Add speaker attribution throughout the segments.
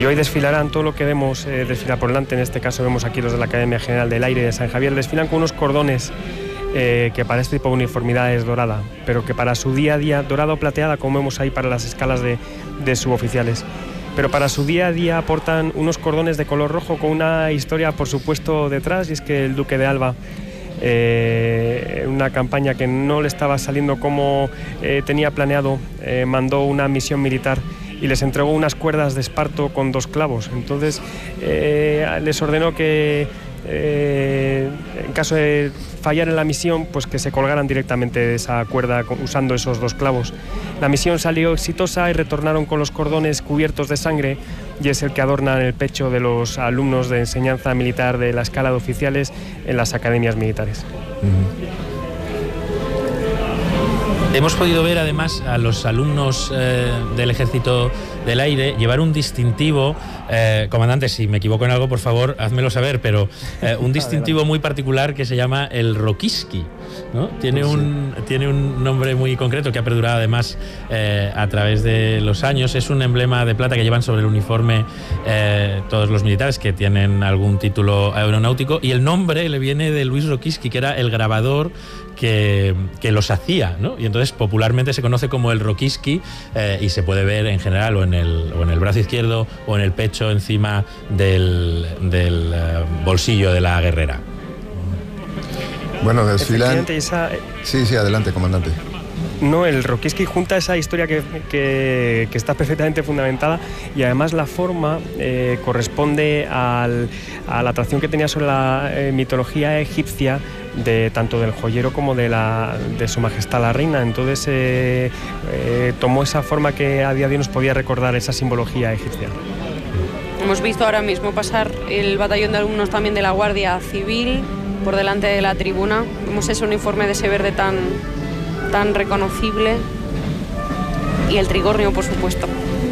Speaker 1: Y hoy desfilarán todo lo que vemos desfilar por delante. En este caso vemos aquí los de la Academia General del Aire de San Javier. Desfilan con unos cordones que para este tipo de uniformidad es dorada, pero que para su día a día, dorada o plateada, como vemos ahí para las escalas de suboficiales. Pero para su día a día aportan unos cordones de color rojo con una historia, por supuesto, detrás, y es que el duque de Alba, una campaña que no le estaba saliendo como tenía planeado, mandó una misión militar y les entregó unas cuerdas de esparto con 2 clavos. Entonces les ordenó que en caso de fallar en la misión, pues que se colgaran directamente de esa cuerda usando esos 2 clavos. La misión salió exitosa y retornaron con los cordones cubiertos de sangre, y es el que adorna el pecho de los alumnos de enseñanza militar de la escala de oficiales en las academias militares.
Speaker 2: Hemos podido ver además a los alumnos del Ejército del Aire llevar un distintivo, comandante, si me equivoco en algo, por favor, házmelo saber, pero un distintivo muy particular que se llama el Rokiski, ¿no? Tiene un nombre muy concreto que ha perdurado además a través de los años. Es un emblema de plata que llevan sobre el uniforme todos los militares que tienen algún título aeronáutico, y el nombre le viene de Luis Rokiski, que era el grabador que los hacía, ¿no? Y entonces popularmente se conoce como el Rokiski, y se puede ver en general o en el brazo izquierdo o en el pecho encima del bolsillo de la guerrera.
Speaker 3: Bueno, desfilan... Sí, adelante, comandante.
Speaker 1: No, el Rokiski junta esa historia que está perfectamente fundamentada, y además la forma corresponde a la atracción que tenía sobre la mitología egipcia, tanto del joyero como de su majestad la reina. Entonces tomó esa forma que a día de hoy nos podía recordar esa simbología egipcia.
Speaker 4: Hemos visto ahora mismo pasar el batallón de alumnos también de la Guardia Civil por delante de la tribuna. Vemos ese uniforme de ese verde tan reconocible, y el trigornio, por supuesto.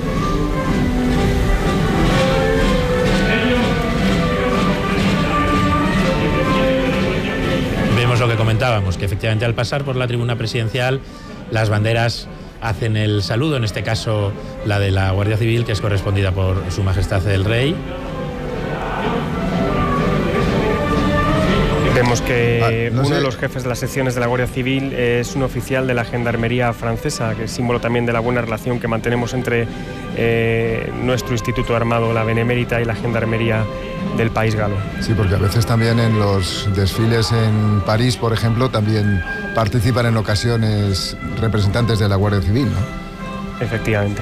Speaker 2: Vemos lo que comentábamos, que efectivamente al pasar por la tribuna presidencial las banderas hacen el saludo, en este caso la de la Guardia Civil, que es correspondida por Su Majestad el Rey.
Speaker 1: Vemos que uno de los jefes de las secciones de la Guardia Civil es un oficial de la Gendarmería francesa, que es símbolo también de la buena relación que mantenemos entre nuestro Instituto Armado, la Benemérita, y la Gendarmería del país galo.
Speaker 3: Sí, porque a veces también en los desfiles en París, por ejemplo, también participan en ocasiones representantes de la Guardia Civil, ¿no?
Speaker 1: Efectivamente.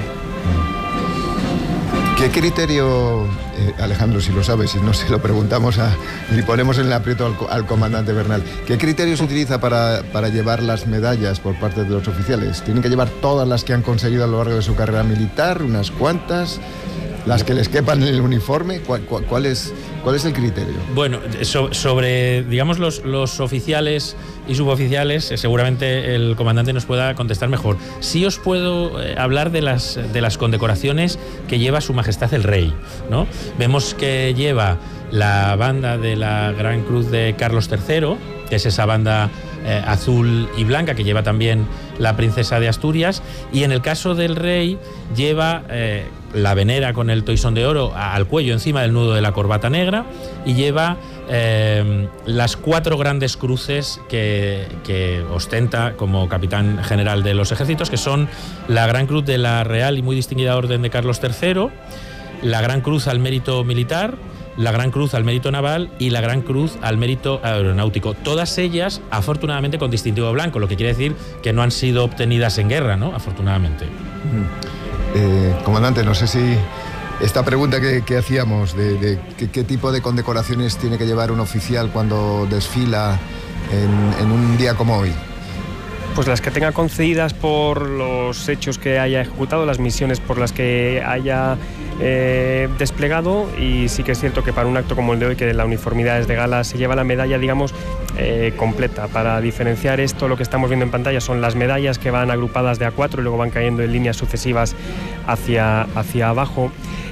Speaker 3: ¿Qué criterio, Alejandro, si lo sabes, si no se lo preguntamos y ponemos en el aprieto al comandante Bernal, qué criterio se utiliza para llevar las medallas por parte de los oficiales? ¿Tienen que llevar todas las que han conseguido a lo largo de su carrera militar, unas cuantas, las que les quepan en el uniforme? ¿Cuál es el criterio?
Speaker 2: Bueno, sobre digamos los oficiales y suboficiales, seguramente el comandante nos pueda contestar mejor. Sí os puedo hablar de las condecoraciones que lleva Su Majestad el Rey, ¿no? Vemos que lleva la banda de la Gran Cruz de Carlos III, que es esa banda azul y blanca que lleva también la princesa de Asturias, y en el caso del rey lleva la venera con el toisón de oro al cuello encima del nudo de la corbata negra, y lleva las 4 grandes cruces que ostenta como capitán general de los ejércitos, que son la Gran Cruz de la Real y muy distinguida Orden de Carlos III, la Gran Cruz al Mérito Militar, la Gran Cruz al Mérito Naval y la Gran Cruz al Mérito Aeronáutico. Todas ellas, afortunadamente, con distintivo blanco, lo que quiere decir que no han sido obtenidas en guerra, ¿no? Afortunadamente.
Speaker 3: Comandante, no sé si esta pregunta que hacíamos de qué tipo de condecoraciones tiene que llevar un oficial cuando desfila en un día como hoy.
Speaker 1: Pues las que tenga concedidas por los hechos que haya ejecutado, las misiones por las que haya desplegado, y sí que es cierto que para un acto como el de hoy, que la uniformidad es de gala, se lleva la medalla, digamos, completa. Para diferenciar esto, lo que estamos viendo en pantalla son las medallas que van agrupadas de A4 y luego van cayendo en líneas sucesivas hacia abajo.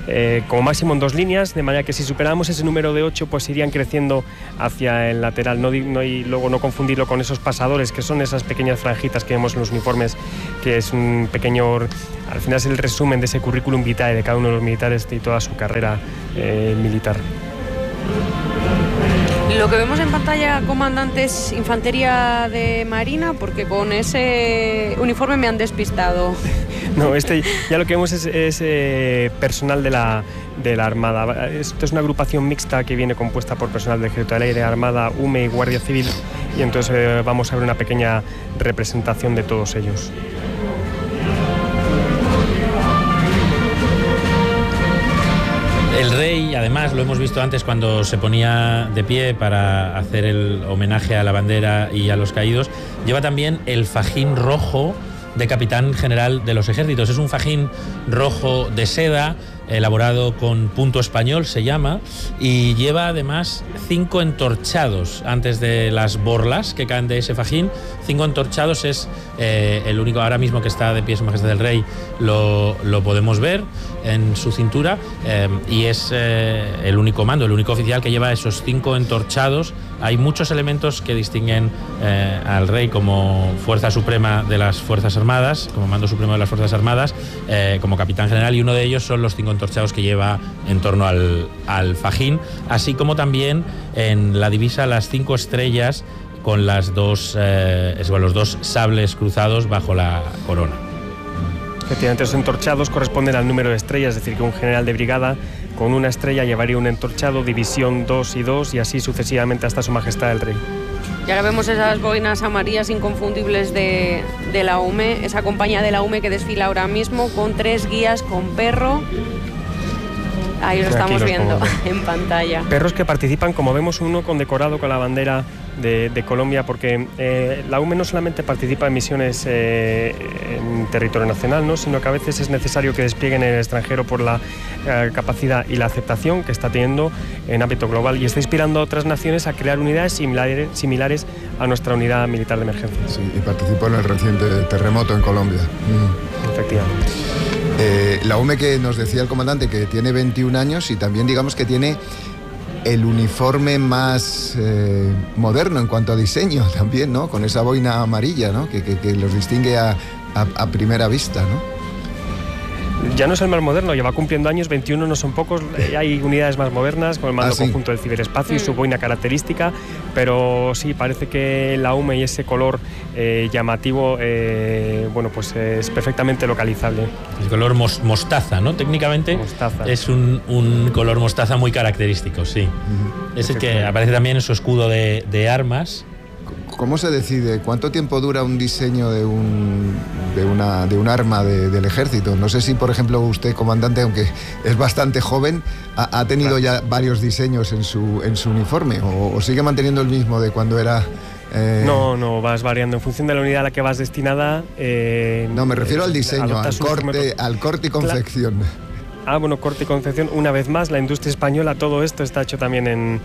Speaker 1: como máximo en 2 líneas, de manera que si superamos ese número de 8, pues irían creciendo hacia el lateral, y luego no confundirlo con esos pasadores, que son esas pequeñas franjitas que vemos en los uniformes, que es un pequeño, al final es el resumen de ese currículum vitae de cada uno de los militares y toda su carrera militar.
Speaker 4: Lo que vemos en pantalla, comandante, es infantería de marina, porque con ese uniforme me han despistado.
Speaker 1: No, ya lo que vemos es personal de la Armada. Esto es una agrupación mixta que viene compuesta por personal del Ejército del Aire, Armada, UME y Guardia Civil, y entonces vamos a ver una pequeña representación de todos ellos.
Speaker 2: El rey, además, lo hemos visto antes cuando se ponía de pie para hacer el homenaje a la bandera y a los caídos, lleva también el fajín rojo de capitán general de los ejércitos. Es un fajín rojo de seda, elaborado con punto español, se llama, y lleva además 5 entorchados antes de las borlas que caen de ese fajín. 5 entorchados es el único, ahora mismo que está de pie Su Majestad el Rey, lo podemos ver en su cintura, y es el único mando, el único oficial que lleva esos 5 entorchados. Hay muchos elementos que distinguen al rey como fuerza suprema de las Fuerzas Armadas, como mando supremo de las Fuerzas Armadas, como capitán general, y uno de ellos son los 5 entorchados que lleva en torno al fajín, así como también en la divisa las 5 estrellas con los dos sables cruzados bajo la corona.
Speaker 1: Efectivamente, los entorchados corresponden al número de estrellas, es decir, que un general de brigada con una estrella llevaría un entorchado, división 2 y 2, y así sucesivamente hasta Su Majestad el Rey.
Speaker 4: Y ahora vemos esas boinas amarillas inconfundibles de la UME, esa compañía de la UME que desfila ahora mismo con 3 guías con perro. Ahí lo estamos viendo en pantalla.
Speaker 1: Perros que participan, como vemos, uno condecorado con la bandera de Colombia, porque la UME no solamente participa en misiones en territorio nacional, ¿no?, sino que a veces es necesario que desplieguen en el extranjero por la capacidad y la aceptación que está teniendo en ámbito global, y está inspirando a otras naciones a crear unidades similares a nuestra unidad militar de emergencia.
Speaker 3: Sí, y participó en el reciente terremoto en Colombia.
Speaker 1: Efectivamente.
Speaker 3: La UME, que nos decía el comandante, que tiene 21 años y también digamos que tiene el uniforme más moderno en cuanto a diseño también, ¿no? Con esa boina amarilla, ¿no?, que los distingue a primera vista, ¿no?
Speaker 1: Ya no es el más moderno, lleva cumpliendo años, 21 no son pocos, hay unidades más modernas con el mando conjunto del ciberespacio y su boina característica, pero sí, parece que la UME y ese color llamativo, pues es perfectamente localizable.
Speaker 2: El color mostaza, ¿no? Técnicamente mostaza. Es un color mostaza muy característico, sí. Es el que aparece también en su escudo de armas.
Speaker 3: ¿Cómo se decide? ¿Cuánto tiempo dura un diseño de un arma del ejército? No sé si, por ejemplo, usted, comandante, aunque es bastante joven, ha tenido ya varios diseños en su uniforme, o sigue manteniendo el mismo de cuando era...
Speaker 1: No, vas variando en función de la unidad a la que vas destinada.
Speaker 3: No, me refiero al diseño, al corte y confección.
Speaker 1: Corte y confección. Una vez más, la industria española, todo esto está hecho también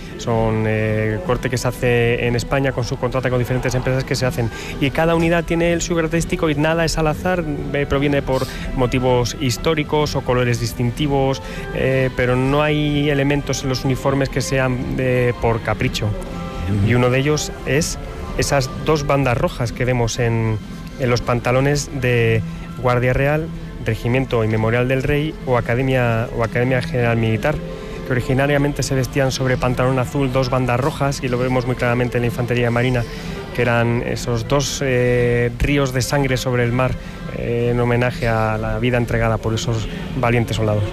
Speaker 1: corte que se hace en España con subcontrata con diferentes empresas que se hacen. Y cada unidad tiene el suyo característico y nada es al azar, proviene por motivos históricos o colores distintivos, pero no hay elementos en los uniformes que sean por capricho. Y uno de ellos es esas 2 bandas rojas que vemos en los pantalones de Guardia Real, Regimiento y Memorial del Rey o Academia General Militar, que originariamente se vestían sobre pantalón azul 2 bandas rojas, y lo vemos muy claramente en la infantería marina, que eran esos 2 ríos de sangre sobre el mar, en homenaje a la vida entregada por esos valientes soldados.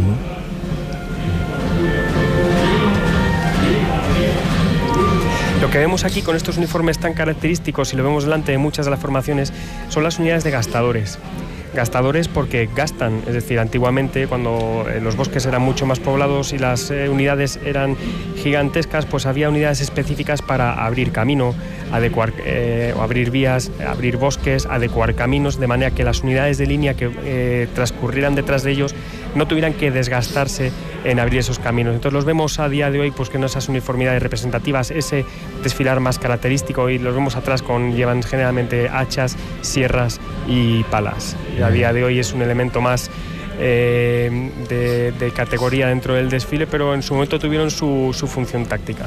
Speaker 1: Lo que vemos aquí con estos uniformes tan característicos, y lo vemos delante de muchas de las formaciones, son las unidades de gastadores. Gastadores porque gastan, es decir, antiguamente cuando los bosques eran mucho más poblados y las unidades eran gigantescas, pues había unidades específicas para abrir camino, adecuar o abrir vías, abrir bosques, adecuar caminos, de manera que las unidades de línea que transcurrieran detrás de ellos no tuvieran que desgastarse en abrir esos caminos. Entonces los vemos a día de hoy pues con esas uniformidades representativas, ese desfilar más característico, y los vemos atrás llevan generalmente hachas, sierras y palas. Y a día de hoy es un elemento más de categoría dentro del desfile, pero en su momento tuvieron su función táctica.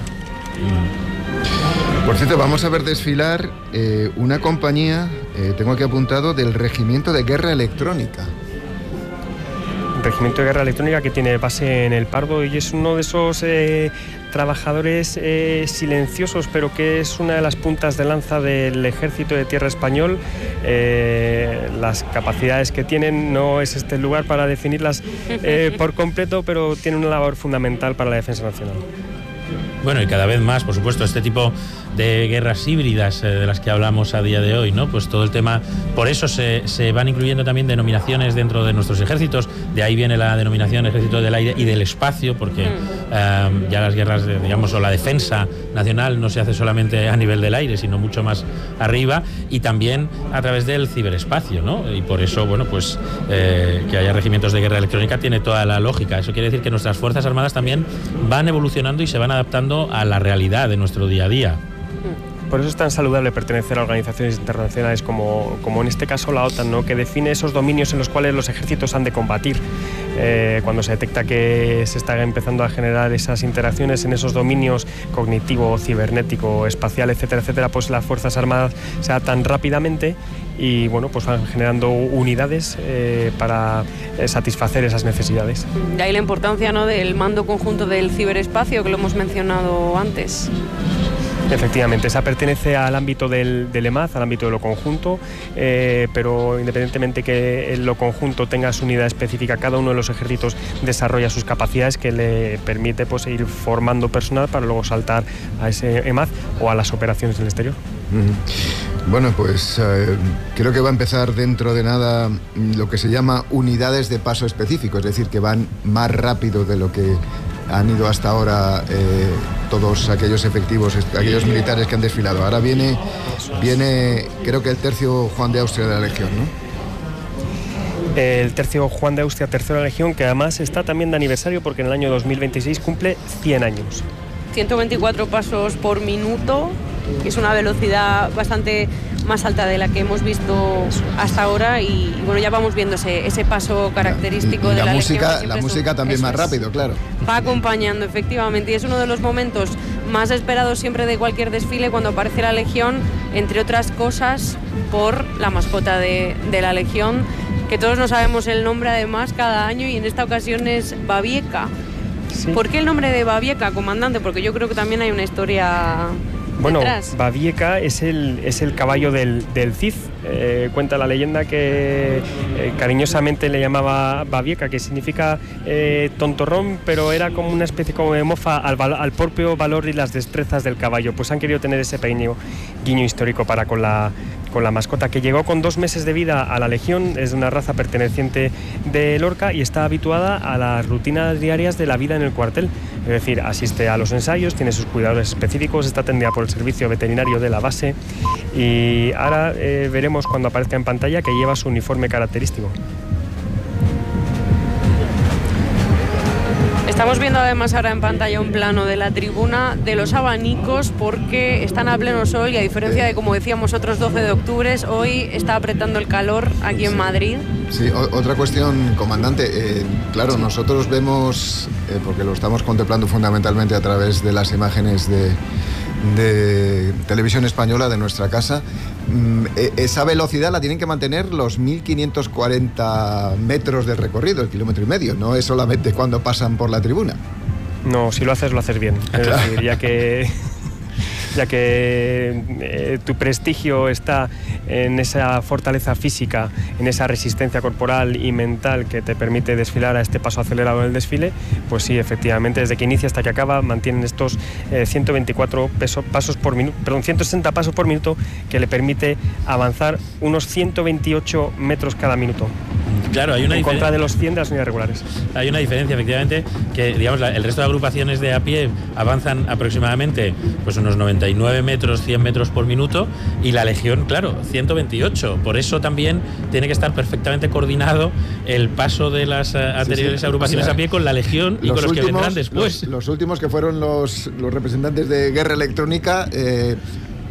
Speaker 3: Por cierto, vamos a ver desfilar una compañía, tengo aquí apuntado, del Regimiento de Guerra Electrónica.
Speaker 1: Regimiento de Guerra Electrónica, que tiene base en El Pardo y es uno de esos trabajadores silenciosos, pero que es una de las puntas de lanza del Ejército de Tierra español. Las capacidades que tienen, no es este el lugar para definirlas por completo, pero tienen una labor fundamental para la defensa nacional.
Speaker 2: Bueno, y cada vez más, por supuesto, este tipo de guerras híbridas de las que hablamos a día de hoy, ¿no? Pues todo el tema, por eso se van incluyendo también denominaciones dentro de nuestros ejércitos. De ahí viene la denominación Ejército del Aire y del Espacio, porque ya las guerras, digamos, o la defensa nacional no se hace solamente a nivel del aire, sino mucho más arriba, y también a través del ciberespacio, ¿no? Y por eso, bueno, pues que haya regimientos de guerra electrónica tiene toda la lógica. Eso quiere decir que nuestras Fuerzas Armadas también van evolucionando y se van adaptando a la realidad de nuestro día a día.
Speaker 1: Por eso es tan saludable pertenecer a organizaciones internacionales como en este caso la OTAN, ¿no? Que define esos dominios en los cuales los ejércitos han de combatir. Cuando se detecta que se está empezando a generar esas interacciones en esos dominios cognitivo, cibernético, espacial, etcétera, etcétera, pues las Fuerzas Armadas se adaptan rápidamente y bueno, pues van generando unidades para satisfacer esas necesidades.
Speaker 4: De ahí la importancia, ¿no?, del mando conjunto del ciberespacio, que lo hemos mencionado antes.
Speaker 1: Efectivamente, esa pertenece al ámbito del EMAD, al ámbito de lo conjunto, pero independientemente que en lo conjunto tenga su unidad específica, cada uno de los ejércitos desarrolla sus capacidades que le permite, pues, ir formando personal para luego saltar a ese EMAD o a las operaciones del exterior.
Speaker 3: Bueno, pues creo que va a empezar dentro de nada lo que se llama unidades de paso específico, es decir, que van más rápido de lo que han ido hasta ahora todos aquellos efectivos, aquellos militares que han desfilado. Ahora viene creo que el tercio Juan de Austria de la Legión, ¿no?
Speaker 1: El tercio Juan de Austria, tercera Legión, que además está también de aniversario porque en el año 2026 cumple 100 años. 124
Speaker 4: pasos por minuto, que es una velocidad bastante más alta de la que hemos visto hasta ahora, y bueno, ya vamos viendo ese paso característico de la
Speaker 3: música.
Speaker 4: Legión.
Speaker 3: La música también más rápido, claro.
Speaker 4: Va acompañando, efectivamente, y es uno de los momentos más esperados siempre de cualquier desfile, cuando aparece la Legión, entre otras cosas por la mascota de la Legión, que todos no sabemos el nombre además cada año, y en esta ocasión es Babieca. Sí. ¿Por qué el nombre de Babieca, comandante? Porque yo creo que también hay una historia.
Speaker 1: Bueno,
Speaker 4: detrás.
Speaker 1: Babieca es el caballo del Cid. Cuenta la leyenda que cariñosamente le llamaba Babieca, que significa tontorrón, pero era como una especie como de mofa al propio valor y las destrezas del caballo. Pues han querido tener ese pequeño guiño histórico para con la mascota, que llegó con 2 meses de vida a la Legión. Es de una raza perteneciente de Lorca y está habituada a las rutinas diarias de la vida en el cuartel. Es decir, asiste a los ensayos, tiene sus cuidadores específicos, está atendida por el servicio veterinario de la base, y ahora veremos cuando aparezca en pantalla que lleva su uniforme característico.
Speaker 4: Estamos viendo además ahora en pantalla un plano de la tribuna de los abanicos, porque están a pleno sol y, a diferencia de, como decíamos, otros 12 de octubre, hoy está apretando el calor aquí en Madrid.
Speaker 3: Sí, otra cuestión, comandante. Claro, nosotros vemos, porque lo estamos contemplando fundamentalmente a través de las imágenes de Televisión Española de nuestra casa, esa velocidad la tienen que mantener los 1.540 metros de recorrido, el 1,5 kilómetros, no es solamente cuando pasan por la tribuna.
Speaker 1: No, si lo haces bien. Es decir, ya que tu prestigio está en esa fortaleza física, en esa resistencia corporal y mental que te permite desfilar a este paso acelerado del desfile, pues sí, efectivamente, desde que inicia hasta que acaba mantienen estos 124 pasos por minuto, 160 pasos por minuto, que le permite avanzar unos 128 metros cada minuto.
Speaker 2: Claro, hay una
Speaker 1: en contra de los 100 de las unidades regulares.
Speaker 2: Hay una diferencia, efectivamente, que digamos el resto de agrupaciones de a pie avanzan aproximadamente pues unos 99 metros, 100 metros por minuto, y la Legión, claro, 128. Por eso también tiene que estar perfectamente coordinado el paso de las anteriores agrupaciones, o sea, a pie con la Legión y con los que vendrán después.
Speaker 3: Los últimos, que fueron los representantes de Guerra Electrónica,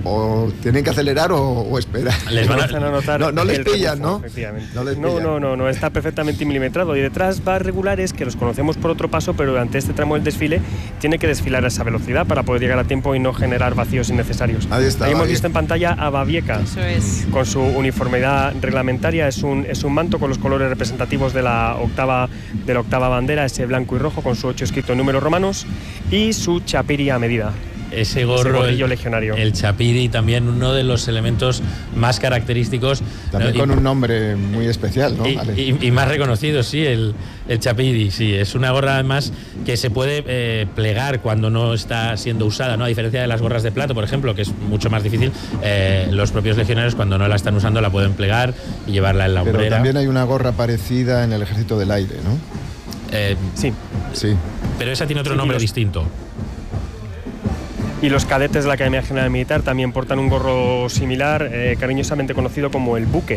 Speaker 3: o tienen que acelerar o esperar.
Speaker 1: Les van a notar
Speaker 3: no les pillan,
Speaker 1: rebufo,
Speaker 3: ¿no?
Speaker 1: Efectivamente.
Speaker 3: No les pillan.
Speaker 1: No, está perfectamente milimetrado. Y detrás va regulares que los conocemos por otro paso, pero durante este tramo del desfile tiene que desfilar a esa velocidad para poder llegar a tiempo y no generar vacíos innecesarios.
Speaker 3: Ahí está.
Speaker 1: Ahí hemos visto en pantalla a Babieca.
Speaker 4: Eso es.
Speaker 1: Con su uniformidad reglamentaria, es un manto con los colores representativos de la octava bandera, ese blanco y rojo con su 8 escrito en números romanos y su chapiri a medida.
Speaker 2: Ese gorrillo
Speaker 1: legionario.
Speaker 2: El chapiri, también uno de los elementos más característicos.
Speaker 3: También con un nombre muy especial, ¿no?
Speaker 2: Y más reconocido, sí, el chapiri, sí. Es una gorra además que se puede plegar cuando no está siendo usada, ¿no? A diferencia de las gorras de plato, por ejemplo, que es mucho más difícil, los propios legionarios cuando no la están usando la pueden plegar y llevarla en la hombrera.
Speaker 3: Pero también hay una gorra parecida en el Ejército del Aire, ¿no?
Speaker 1: Sí.
Speaker 2: Pero esa tiene otro nombre distinto.
Speaker 1: Y los cadetes de la Academia General Militar también portan un gorro similar, cariñosamente conocido como el buque.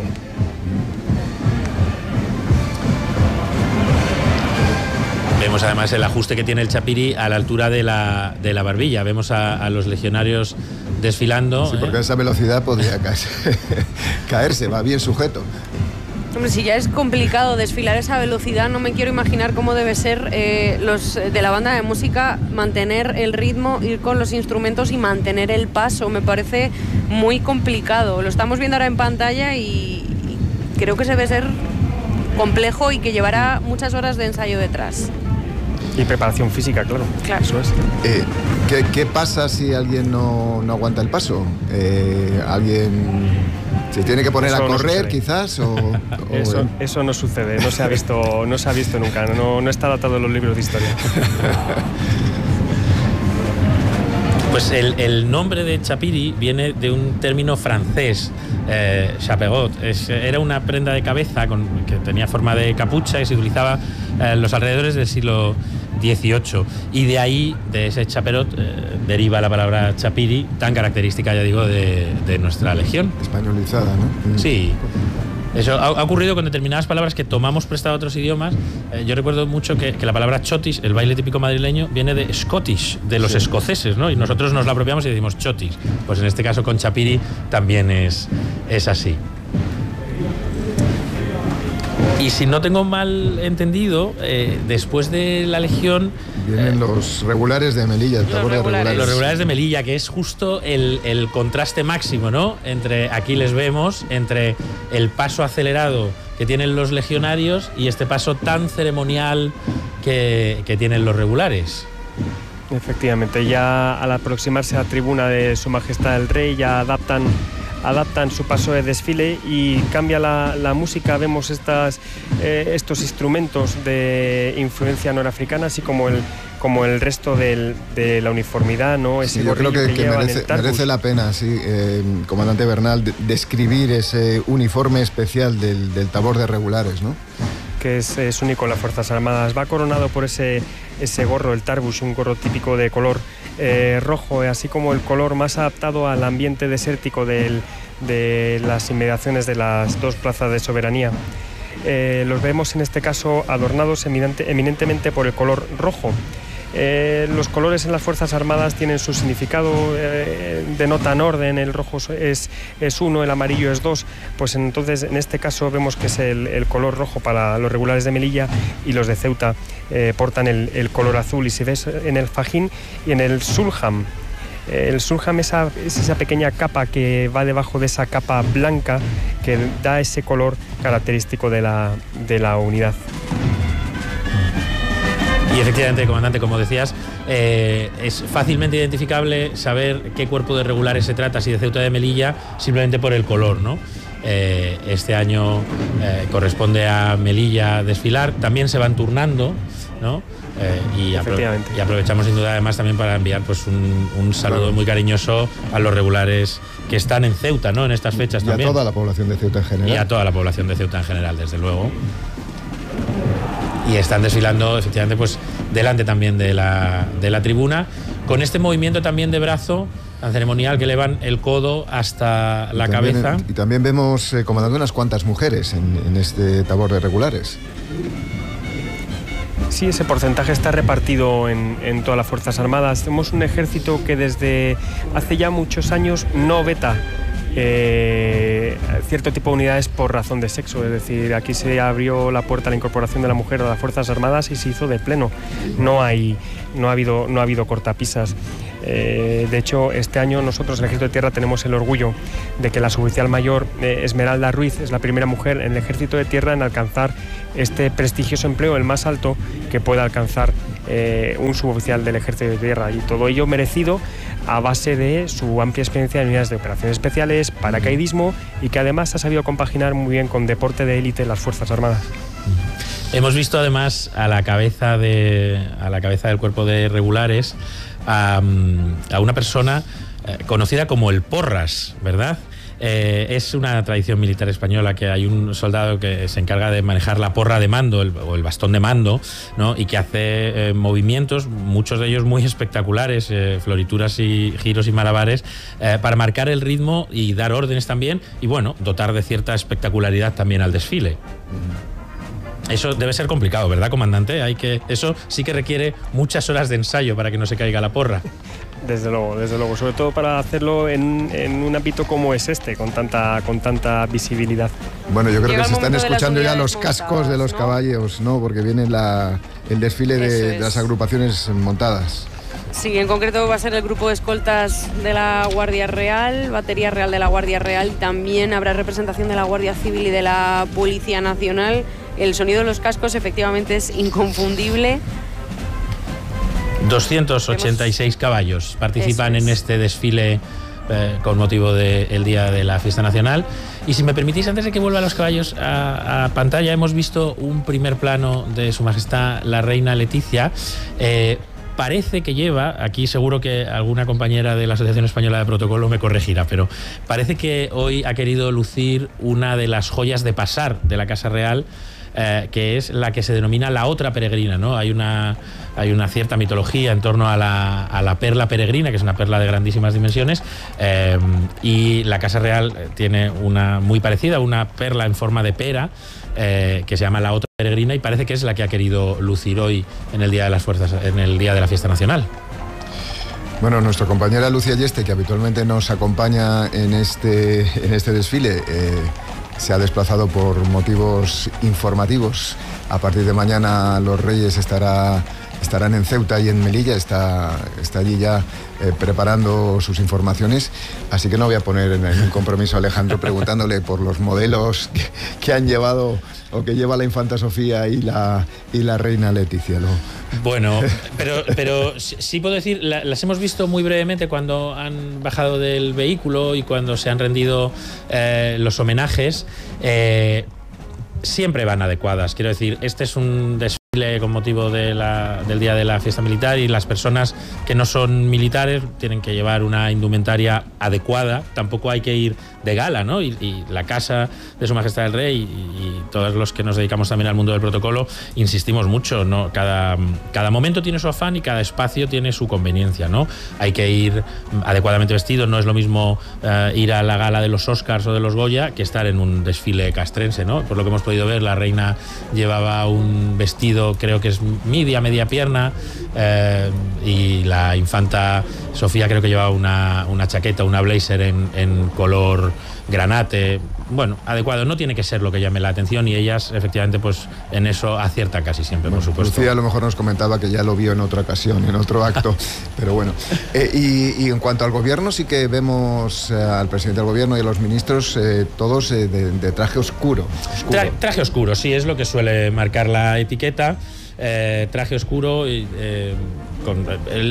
Speaker 2: Vemos además el ajuste que tiene el chapiri a la altura de la barbilla. Vemos a los legionarios desfilando.
Speaker 3: Sí, porque a esa velocidad podría caerse, va bien sujeto.
Speaker 4: Hombre, si ya es complicado desfilar a esa velocidad, no me quiero imaginar cómo debe ser los de la banda de música mantener el ritmo, ir con los instrumentos y mantener el paso. Me parece muy complicado. Lo estamos viendo ahora en pantalla y creo que se debe ser complejo y que llevará muchas horas de ensayo detrás.
Speaker 1: Y preparación física, claro. Eso es.
Speaker 3: ¿Qué pasa si alguien no aguanta el paso? ¿Alguien se tiene que poner a correr, no quizás?
Speaker 1: Eso no sucede, no se ha visto nunca, no está datado en los libros de historia.
Speaker 2: Pues el nombre de chapiri viene de un término francés, chapegot. Era una prenda de cabeza que tenía forma de capucha y se utilizaba en los alrededores del siglo XVIII. Y de ahí, de ese chaperot, deriva la palabra chapiri, tan característica, ya digo, de nuestra legión.
Speaker 3: Españolizada, ¿no?
Speaker 2: Sí. Eso ha ocurrido con determinadas palabras que tomamos prestado a otros idiomas. Yo recuerdo mucho que la palabra chotis, el baile típico madrileño, viene de Scottish, de los escoceses, ¿no? Y nosotros nos la apropiamos y decimos chotis. Pues en este caso con chapiri también es así. Y si no tengo mal entendido, después de la Legión...
Speaker 3: Vienen los regulares de Melilla.
Speaker 2: Los regulares de Melilla, que es justo el contraste máximo, ¿no? Aquí les vemos, entre el paso acelerado que tienen los legionarios y este paso tan ceremonial que tienen los regulares.
Speaker 1: Efectivamente, ya al aproximarse a la tribuna de Su Majestad el Rey ya adaptan su paso de desfile y cambia la música. Vemos estos instrumentos de influencia norafricana, así como el resto de la uniformidad, ¿no?
Speaker 3: Sí, yo creo que merece la pena, sí, comandante Bernal, describir ese uniforme especial del tabor de regulares, ¿no?
Speaker 1: Que es único en las Fuerzas Armadas. Va coronado por ese gorro, el tarbush, un gorro típico de color rojo, así como el color más adaptado al ambiente desértico de las inmediaciones de las dos plazas de soberanía. Los vemos en este caso adornados eminentemente por el color rojo. Los colores en las Fuerzas Armadas tienen su significado, denotan orden, el rojo es 1, el amarillo es 2, pues entonces en este caso vemos que es el color rojo para los regulares de Melilla y los de Ceuta portan el color azul, y se ve en el fajín y en el sulham. El sulham es esa pequeña capa que va debajo de esa capa blanca que da ese color característico de la unidad.
Speaker 2: Y efectivamente, comandante, como decías, es fácilmente identificable saber qué cuerpo de regulares se trata, si de Ceuta o de Melilla, simplemente por el color, ¿no? Este año corresponde a Melilla desfilar, también se van turnando, ¿no? Y aprovechamos sin duda además también para enviar pues un saludo muy cariñoso a los regulares que están en Ceuta, ¿no? En estas fechas también.
Speaker 3: Y a toda la población de Ceuta en general.
Speaker 2: Y a toda la población de Ceuta en general, desde luego. Y están desfilando efectivamente pues delante también de la tribuna, con este movimiento también de brazo tan ceremonial que elevan el codo hasta la cabeza.
Speaker 3: Y también vemos, comandante, unas cuantas mujeres en este tabor de regulares.
Speaker 1: Sí, ese porcentaje está repartido en todas las Fuerzas Armadas. Tenemos un ejército que desde hace ya muchos años no veta cierto tipo de unidades por razón de sexo, es decir, aquí se abrió la puerta a la incorporación de la mujer a las Fuerzas Armadas y se hizo de pleno. No ha habido cortapisas. De hecho, este año nosotros, el Ejército de Tierra, tenemos el orgullo de que la suboficial mayor Esmeralda Ruiz es la primera mujer en el Ejército de Tierra en alcanzar este prestigioso empleo, el más alto que pueda alcanzar un suboficial del Ejército de Tierra, y todo ello merecido a base de su amplia experiencia en unidades de operaciones especiales, paracaidismo, y que además ha sabido compaginar muy bien con deporte de élite en las Fuerzas Armadas.
Speaker 2: Hemos visto además a la cabeza del cuerpo de regulares a una persona conocida como el Porras, ¿verdad? Es una tradición militar española que hay un soldado que se encarga de manejar la porra de mando o el bastón de mando, ¿no? Y que hace movimientos, muchos de ellos muy espectaculares, florituras y giros y malabares, para marcar el ritmo y dar órdenes también, y bueno, dotar de cierta espectacularidad también al desfile. Eso debe ser complicado, ¿verdad, comandante? Eso sí que requiere muchas horas de ensayo para que no se caiga la porra.
Speaker 1: Desde luego, sobre todo para hacerlo en un ámbito como es este, con tanta visibilidad.
Speaker 3: Bueno, yo creo que se están escuchando ya los cascos de los caballos, ¿no? Porque viene el desfile de las agrupaciones montadas.
Speaker 4: Sí, en concreto va a ser el grupo de escoltas de la Guardia Real, Batería Real de la Guardia Real, y también habrá representación de la Guardia Civil y de la Policía Nacional. El sonido de los cascos efectivamente es inconfundible.
Speaker 2: 286 caballos participan en este desfile con motivo del Día de la Fiesta Nacional. Y si me permitís, antes de que vuelva los caballos a pantalla, hemos visto un primer plano de Su Majestad la Reina Leticia. Parece que lleva, aquí seguro que alguna compañera de la Asociación Española de Protocolo me corregirá, pero parece que hoy ha querido lucir una de las joyas de pasar de la Casa Real, que es la que se denomina la otra peregrina, ¿no? Hay una cierta mitología en torno a la perla peregrina, que es una perla de grandísimas dimensiones, y la Casa Real tiene una muy parecida, una perla en forma de pera, que se llama la otra peregrina, y parece que es la que ha querido lucir hoy en el Día de las Fuerzas, en el Día de la Fiesta Nacional.
Speaker 3: Bueno, nuestra compañera Lucía Yeste, que habitualmente nos acompaña en este desfile, se ha desplazado por motivos informativos. A partir de mañana los Reyes estarán en Ceuta y en Melilla, está allí ya preparando sus informaciones, así que no voy a poner en un compromiso a Alejandro preguntándole por los modelos que han llevado o que lleva la Infanta Sofía y la Reina Leticia, ¿no?
Speaker 2: Bueno, pero sí puedo decir, las hemos visto muy brevemente cuando han bajado del vehículo y cuando se han rendido los homenajes. Siempre van adecuadas. Quiero decir, este es un desfile con motivo del Día de la Fiesta Militar, y las personas que no son militares tienen que llevar una indumentaria adecuada. Tampoco hay que ir de gala, ¿no? Y la Casa de Su Majestad el Rey y todos los que nos dedicamos también al mundo del protocolo insistimos mucho, ¿no? Cada momento tiene su afán y cada espacio tiene su conveniencia, ¿no? Hay que ir adecuadamente vestido. No es lo mismo ir a la gala de los Oscars o de los Goya que estar en un desfile castrense, ¿no? Por lo que hemos podido ver, la reina llevaba un vestido, creo que es media pierna, y la Infanta Sofía creo que llevaba una chaqueta, una blazer en color granate. Bueno, adecuado, no tiene que ser lo que llame la atención, y ellas efectivamente pues en eso aciertan casi siempre, por supuesto.
Speaker 3: Lucía a lo mejor nos comentaba que ya lo vio en otra ocasión, en otro acto, pero bueno. Y en cuanto al gobierno, sí que vemos al presidente del gobierno y a los ministros todos de traje oscuro.
Speaker 2: Traje oscuro, sí, es lo que suele marcar la etiqueta. Traje oscuro, con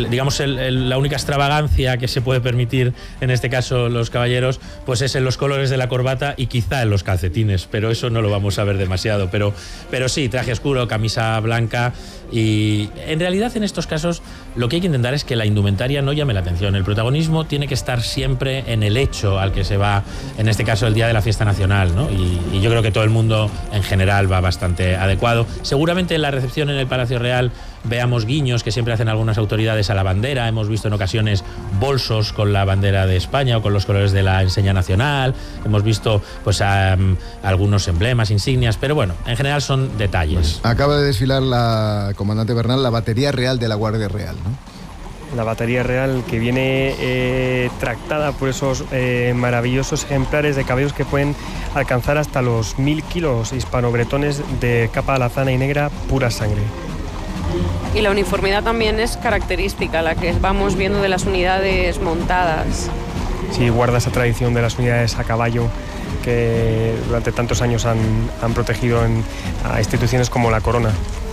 Speaker 2: la única extravagancia que se puede permitir en este caso los caballeros, pues es en los colores de la corbata y quizá en los calcetines, pero eso no lo vamos a ver demasiado. Pero sí, traje oscuro, camisa blanca, y en realidad en estos casos lo que hay que intentar es que la indumentaria no llame la atención. El protagonismo tiene que estar siempre en el hecho al que se va, en este caso el Día de la Fiesta Nacional, ¿no? Y yo creo que todo el mundo en general va bastante adecuado. Seguramente en la recepción en el Palacio Real veamos guiños que siempre hacen algunos algunas autoridades a la bandera, hemos visto en ocasiones bolsos con la bandera de España o con los colores de la enseña nacional, hemos visto pues algunos emblemas, insignias, pero bueno, en general son detalles.
Speaker 3: Acaba de desfilar la comandante Bernal, la batería real de la Guardia Real, ¿no?
Speaker 1: La batería real que viene tractada por esos maravillosos ejemplares de caballos que pueden alcanzar hasta los 1000 kilos hispano-bretones de capa alazana y negra, pura sangre.
Speaker 4: Y la uniformidad también es característica, la que vamos viendo de las unidades montadas.
Speaker 1: Sí, guarda esa tradición de las unidades a caballo que durante tantos años han protegido a instituciones como la Corona.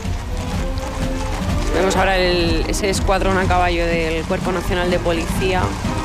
Speaker 4: Vemos ahora ese escuadrón a caballo del Cuerpo Nacional de Policía.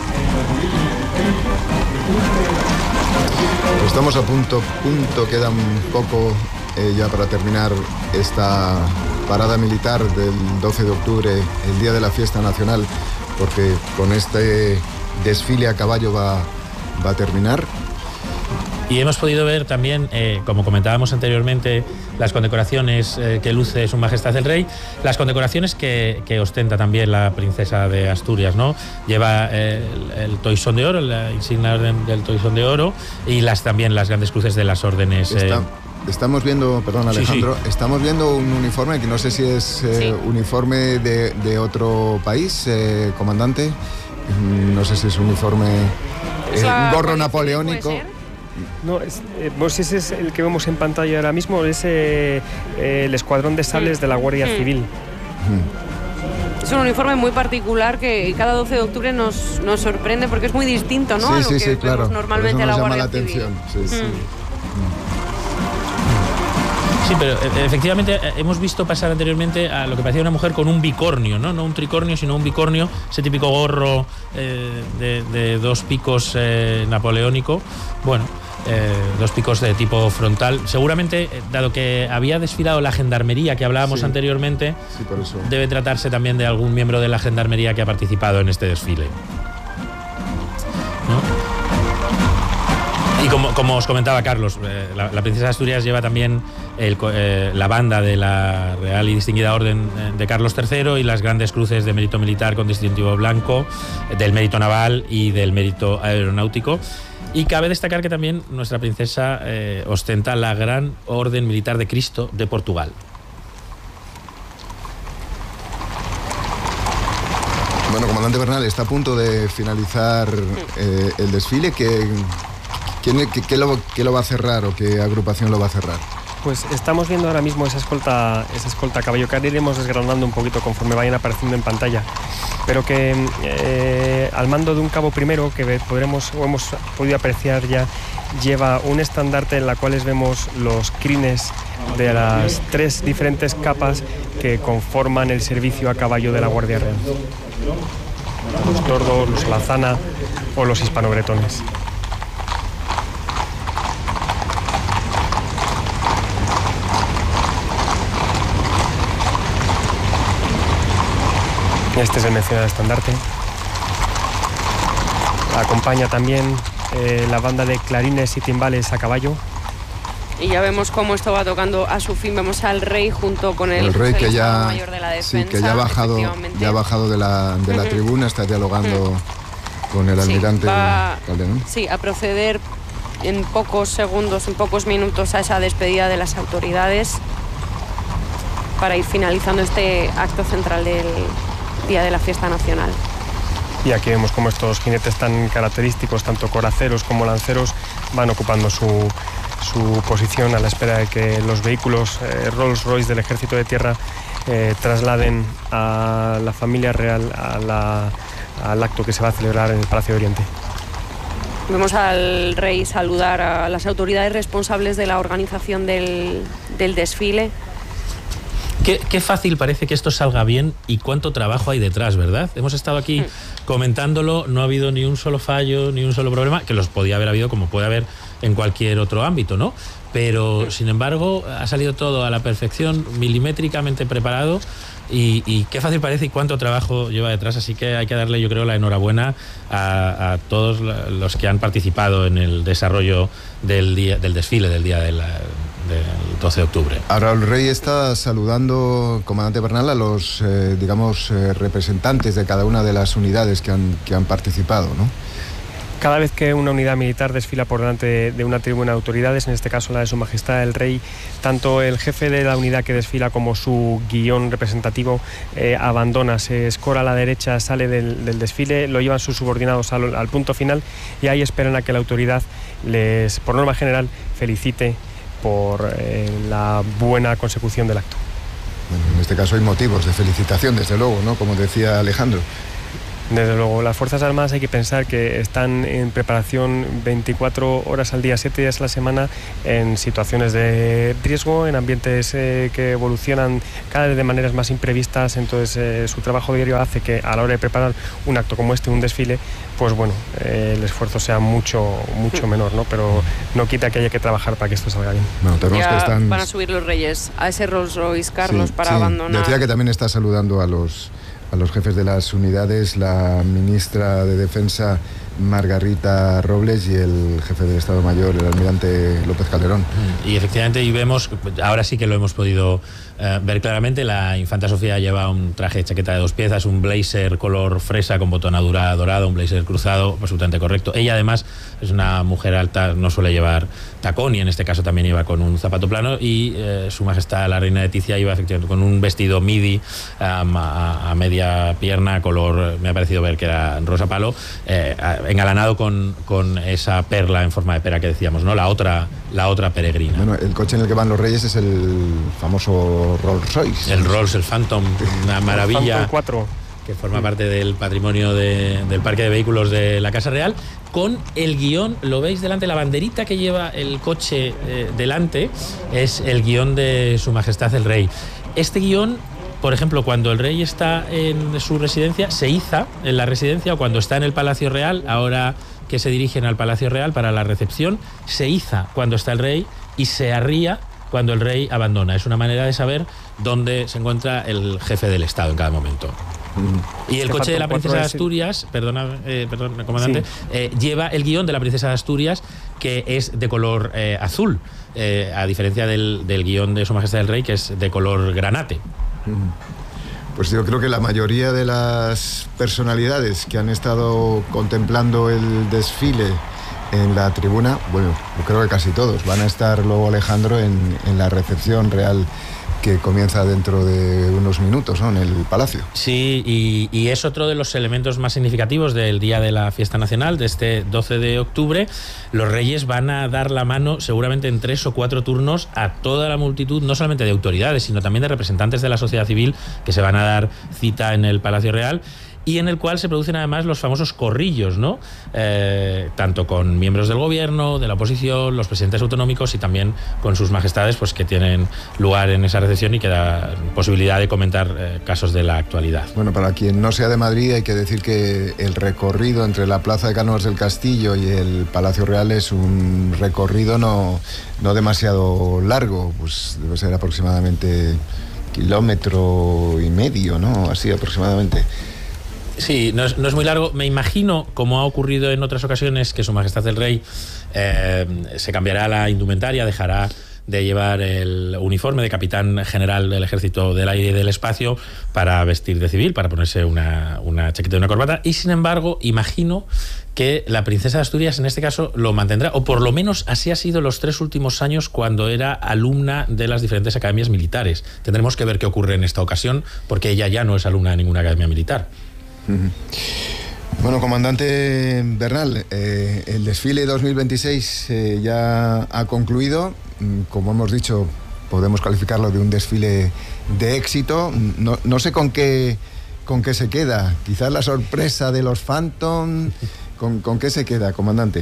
Speaker 3: Estamos a punto, queda un poco ya para terminar esta parada militar del 12 de octubre, el día de la fiesta nacional, porque con este desfile a caballo va a terminar.
Speaker 2: Y hemos podido ver también, como comentábamos anteriormente, las condecoraciones que luce Su Majestad el Rey, las condecoraciones que ostenta también la princesa de Asturias, ¿no? Lleva el Toisón de Oro, la insignia orden del Toisón de Oro, y también las grandes cruces de las órdenes.
Speaker 3: Estamos viendo, perdón Alejandro,
Speaker 2: sí.
Speaker 3: Estamos viendo un uniforme que no sé si es uniforme de otro país, comandante. No sé si es uniforme, un gorro napoleónico.
Speaker 1: No, pues ese es el que vemos en pantalla ahora mismo, es el escuadrón de sables de la Guardia Civil.
Speaker 4: Es un uniforme muy particular que cada 12 de octubre nos sorprende porque es muy distinto, ¿no?
Speaker 3: Sí, sí, claro.
Speaker 4: Normalmente a la Guardia Civil.
Speaker 2: Sí, pero efectivamente hemos visto pasar anteriormente a lo que parecía una mujer con un bicornio, ¿no? No un tricornio, sino un bicornio, ese típico gorro de dos picos napoleónico. Bueno, dos picos de tipo frontal. Seguramente, dado que había desfilado la gendarmería que hablábamos anteriormente,
Speaker 3: por eso.
Speaker 2: Debe tratarse también de algún miembro de la gendarmería que ha participado en este desfile, ¿no? Y como os comentaba Carlos, la princesa de Asturias lleva también la banda de la Real y Distinguida Orden de Carlos III y las grandes cruces de mérito militar con distintivo blanco, del mérito naval y del mérito aeronáutico. Y cabe destacar que también nuestra princesa ostenta la Gran Orden Militar de Cristo de Portugal.
Speaker 3: Bueno, comandante Bernal, está a punto de finalizar el desfile. ¿Qué lo va a cerrar o qué agrupación lo va a cerrar?
Speaker 1: Pues estamos viendo ahora mismo esa escolta a caballo, que ahora iremos desgranando un poquito conforme vayan apareciendo en pantalla, pero que al mando de un cabo primero, que hemos podido apreciar ya, lleva un estandarte en la cual vemos los crines de las 3 diferentes capas que conforman el servicio a caballo de la Guardia Real: los tordos, los alazana o los hispano-bretones. Este es el mencionado estandarte. Acompaña también la banda de clarines y timbales a caballo.
Speaker 4: Y ya vemos cómo esto va tocando a su fin. Vemos al rey junto con el
Speaker 3: rey que ya
Speaker 4: mayor de la defensa.
Speaker 3: Sí, que ya ha bajado de la tribuna, está dialogando con el almirante Calderón.
Speaker 4: Sí, a proceder en pocos segundos, en pocos minutos a esa despedida de las autoridades para ir finalizando este acto central del día de la fiesta nacional.
Speaker 1: Y aquí vemos cómo estos jinetes tan característicos, tanto coraceros como lanceros, van ocupando su posición a la espera de que los vehículos Rolls Royce del Ejército de Tierra trasladen a la familia real al acto que se va a celebrar en el Palacio de Oriente.
Speaker 4: Vemos al rey saludar a las autoridades responsables de la organización del desfile.
Speaker 2: Qué fácil parece que esto salga bien y cuánto trabajo hay detrás, ¿verdad? Hemos estado aquí comentándolo, no ha habido ni un solo fallo, ni un solo problema, que los podía haber habido como puede haber en cualquier otro ámbito, ¿no? Pero, sin embargo, ha salido todo a la perfección, milimétricamente preparado, y qué fácil parece y cuánto trabajo lleva detrás, así que hay que darle, yo creo, la enhorabuena a todos los que han participado en el desarrollo del desfile del día de 12 de octubre.
Speaker 3: Ahora el rey está saludando, comandante Bernal, a los, representantes de cada una de las unidades que han participado, ¿no?
Speaker 1: Cada vez que una unidad militar desfila por delante de una tribuna de autoridades, en este caso la de Su Majestad el Rey, tanto el jefe de la unidad que desfila como su guión representativo abandona, se escora a la derecha, sale del desfile, lo llevan sus subordinados al punto final y ahí esperan a que la autoridad les, por norma general, felicite por la buena consecución del acto.
Speaker 3: Bueno, en este caso hay motivos de felicitación, desde luego, ¿no? Como decía Alejandro.
Speaker 1: Desde luego, las Fuerzas Armadas hay que pensar que están en preparación 24 horas al día, 7 días a la semana, en situaciones de riesgo, en ambientes que evolucionan cada vez de maneras más imprevistas. Entonces su trabajo diario hace que a la hora de preparar un acto como este, un desfile, pues bueno, el esfuerzo sea mucho menor, ¿no? Pero no quita que haya que trabajar para que esto salga bien.
Speaker 3: Bueno, tenemos
Speaker 4: ya
Speaker 3: que están...
Speaker 4: van a subir los Reyes a ese Rolls Royce, Carlos, para abandonar.
Speaker 3: Decía que también está saludando a los jefes de las unidades, la ministra de Defensa Margarita Robles y el jefe del Estado Mayor, el almirante López Calderón.
Speaker 2: Y efectivamente, y vemos, ahora sí que lo hemos podido ver claramente, la infanta Sofía lleva un traje de chaqueta de 2 piezas, un blazer color fresa con botonadura dorada, un blazer cruzado, absolutamente correcto. Ella además es una mujer alta, no suele llevar tacón y en este caso también iba con un zapato plano, y Su Majestad la Reina Leticia iba efectivamente con un vestido midi a media pierna, color, me ha parecido ver que era rosa palo, engalanado con esa perla en forma de pera que decíamos, ¿no? La otra peregrina.
Speaker 3: Bueno, el coche en el que van los Reyes es el famoso Rolls Royce.
Speaker 2: El Rolls, el Phantom, una maravilla.
Speaker 1: Phantom 4.
Speaker 2: Que forma parte del patrimonio del parque de vehículos de la Casa Real, con el guión, lo veis delante, la banderita que lleva el coche delante, es el guión de Su Majestad el Rey. Este guión, por ejemplo, cuando el rey está en su residencia, se iza en la residencia, o cuando está en el Palacio Real, ahora que se dirigen al Palacio Real para la recepción, se iza cuando está el rey y se arría cuando el rey abandona. Es una manera de saber dónde se encuentra el jefe del Estado en cada momento. Y el coche de la princesa de Asturias, perdón, comandante, sí, lleva el guión de la princesa de Asturias, que es de color azul, a diferencia del guión de Su Majestad el Rey, que es de color granate.
Speaker 3: Pues yo creo que la mayoría de las personalidades que han estado contemplando el desfile en la tribuna, bueno, yo creo que casi todos van a estar luego, Alejandro, en la recepción real que comienza dentro de unos minutos, ¿no?, en el Palacio.
Speaker 2: Sí, y es otro de los elementos más significativos del día de la fiesta nacional, de este 12 de octubre. Los Reyes van a dar la mano seguramente en 3 o 4 turnos a toda la multitud, no solamente de autoridades, sino también de representantes de la sociedad civil que se van a dar cita en el Palacio Real, y en el cual se producen además los famosos corrillos, ¿no? Tanto con miembros del gobierno, de la oposición, los presidentes autonómicos, y también con sus majestades, pues que tienen lugar en esa recepción y que da posibilidad de comentar casos de la actualidad.
Speaker 3: Bueno, para quien no sea de Madrid, hay que decir que el recorrido entre la Plaza de Cánovas del Castillo y el Palacio Real es un recorrido no demasiado largo, pues debe ser aproximadamente 1,5 kilómetros, ¿no? Así aproximadamente.
Speaker 2: Sí, no es muy largo. Me imagino, como ha ocurrido en otras ocasiones, que Su Majestad el Rey se cambiará la indumentaria, dejará de llevar el uniforme de capitán general del Ejército del Aire y del Espacio para vestir de civil, para ponerse una chaqueta y una corbata, y sin embargo imagino que la princesa de Asturias en este caso lo mantendrá, o por lo menos así ha sido los 3 últimos años cuando era alumna de las diferentes academias militares. Tendremos que ver qué ocurre en esta ocasión, porque ella ya no es alumna de ninguna academia militar.
Speaker 3: Bueno, comandante Bernal, el desfile 2026 ya ha concluido. Como hemos dicho, podemos calificarlo de un desfile de éxito. No sé con qué se queda. Quizás la sorpresa de los Phantom. ¿Con qué se queda, comandante?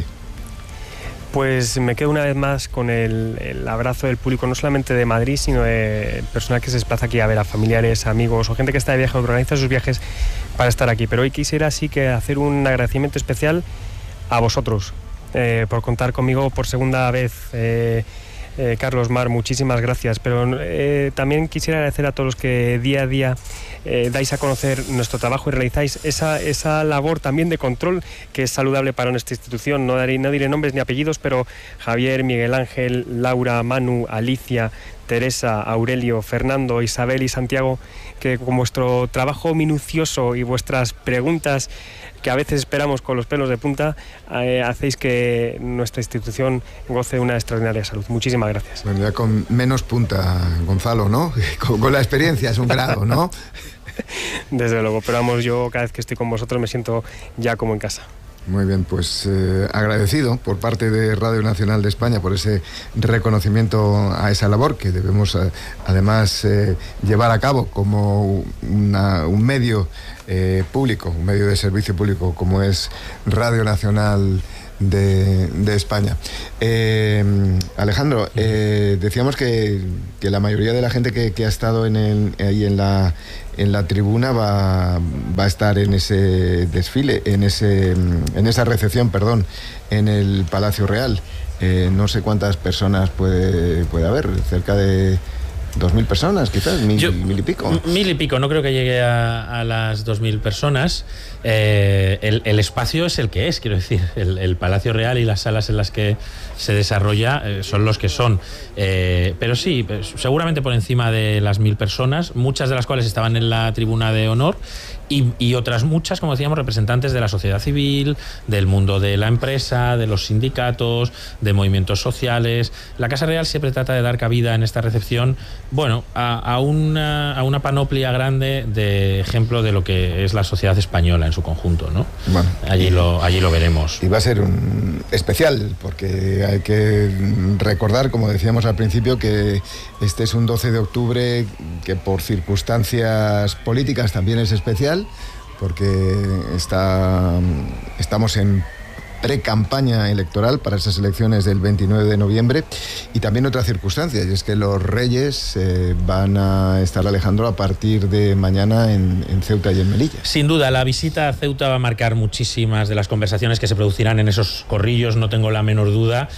Speaker 1: Pues me quedo una vez más con el abrazo del público, no solamente de Madrid, sino de personal que se desplaza aquí a ver a familiares, amigos o gente que está de viaje o que organiza sus viajes para estar aquí. Pero hoy quisiera sí que hacer un agradecimiento especial a vosotros por contar conmigo por segunda vez Carlos, Mar, muchísimas gracias, pero también quisiera agradecer a todos los que día a día dais a conocer nuestro trabajo y realizáis esa labor también de control que es saludable para nuestra institución. No diré nombres ni apellidos, pero Javier, Miguel Ángel, Laura, Manu, Alicia, Teresa, Aurelio, Fernando, Isabel y Santiago, que con vuestro trabajo minucioso y vuestras preguntas que a veces esperamos con los pelos de punta, hacéis que nuestra institución goce de una extraordinaria salud. Muchísimas gracias.
Speaker 3: Bueno, ya con menos punta, Gonzalo, ¿no? Con la experiencia es un grado, ¿no?
Speaker 1: Desde luego, pero vamos, yo cada vez que estoy con vosotros me siento ya como en casa.
Speaker 3: Muy bien, pues agradecido por parte de Radio Nacional de España por ese reconocimiento a esa labor que debemos además llevar a cabo como un medio público, un medio de servicio público como es Radio Nacional de España. Alejandro, decíamos que la mayoría de la gente que ha estado ahí en la tribuna va a estar en ese desfile, en esa recepción, perdón, en el Palacio Real. No sé cuántas personas puede haber, cerca de 2.000 personas, quizás, mil y pico.
Speaker 2: 1.000 y pico, no creo que llegue a las 2.000 personas. El espacio es el que es, quiero decir, el Palacio Real y las salas en las que se desarrolla son los que son. Pero sí, seguramente por encima de las 1.000 personas, muchas de las cuales estaban en la tribuna de honor. Y otras muchas, como decíamos, representantes de la sociedad civil, del mundo de la empresa, de los sindicatos, de movimientos sociales. La Casa Real siempre trata de dar cabida en esta recepción, bueno, a una panoplia grande de ejemplo de lo que es la sociedad española en su conjunto, ¿no? Bueno, allí lo veremos.
Speaker 3: Y va a ser un especial, porque hay que recordar, como decíamos al principio, que este es un 12 de octubre que por circunstancias políticas también es especial, porque estamos en pre-campaña electoral para esas elecciones del 29 de noviembre y también otra circunstancia, y es que los Reyes van a estar, Alejandro, a partir de mañana en Ceuta y en Melilla.
Speaker 2: Sin duda, la visita a Ceuta va a marcar muchísimas de las conversaciones que se producirán en esos corrillos, no tengo la menor duda.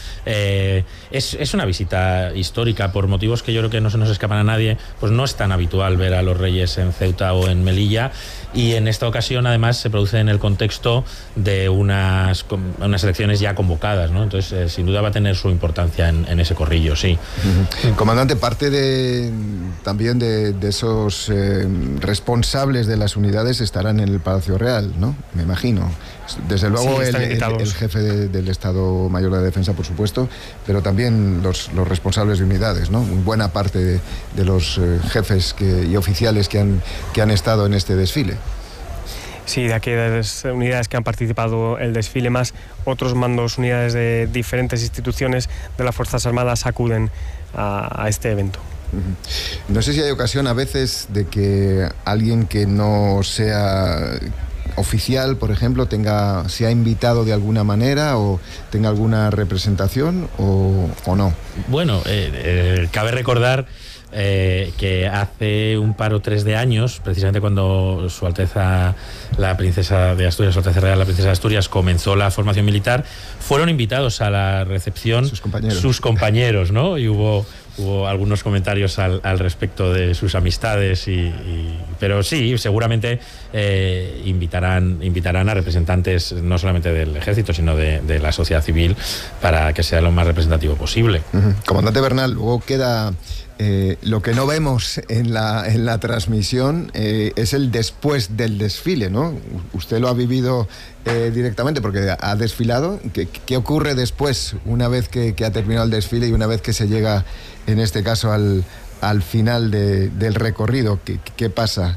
Speaker 2: Es una visita histórica, por motivos que yo creo que no se nos escapan a nadie, pues no es tan habitual ver a los Reyes en Ceuta o en Melilla, y en esta ocasión además se produce en el contexto de unas elecciones ya convocadas, ¿no? Entonces, sin duda va a tener su importancia en ese corrillo, sí.
Speaker 3: Comandante, parte también de esos responsables de las unidades estarán en el Palacio Real, ¿no? Me imagino. Desde luego sí, el jefe del Estado Mayor de Defensa, por supuesto, pero también los responsables de unidades, ¿no? Buena parte de los jefes y oficiales que han estado en este desfile.
Speaker 1: Sí, de aquellas unidades que han participado el desfile, más otros mandos, unidades de diferentes instituciones de las Fuerzas Armadas acuden a este evento.
Speaker 3: No sé si hay ocasión a veces de que alguien que no sea oficial, por ejemplo, sea invitado de alguna manera o tenga alguna representación o no.
Speaker 2: Bueno, cabe recordar que hace un par o tres de años, precisamente cuando Su Alteza la Princesa de Asturias, Su Alteza Real la Princesa de Asturias, comenzó la formación militar, fueron invitados a la recepción sus compañeros, ¿no? Y hubo algunos comentarios al respecto de sus amistades, pero sí, seguramente invitarán a representantes no solamente del ejército, sino de la sociedad civil, para que sea lo más representativo posible.
Speaker 3: Comandante Bernal, luego queda lo que no vemos en la transmisión, es el después del desfile, ¿no? Usted lo ha vivido directamente porque ha desfilado. ¿Qué ocurre después, una vez que ha terminado el desfile y una vez que se llega, en este caso, al final del recorrido? ¿Qué pasa?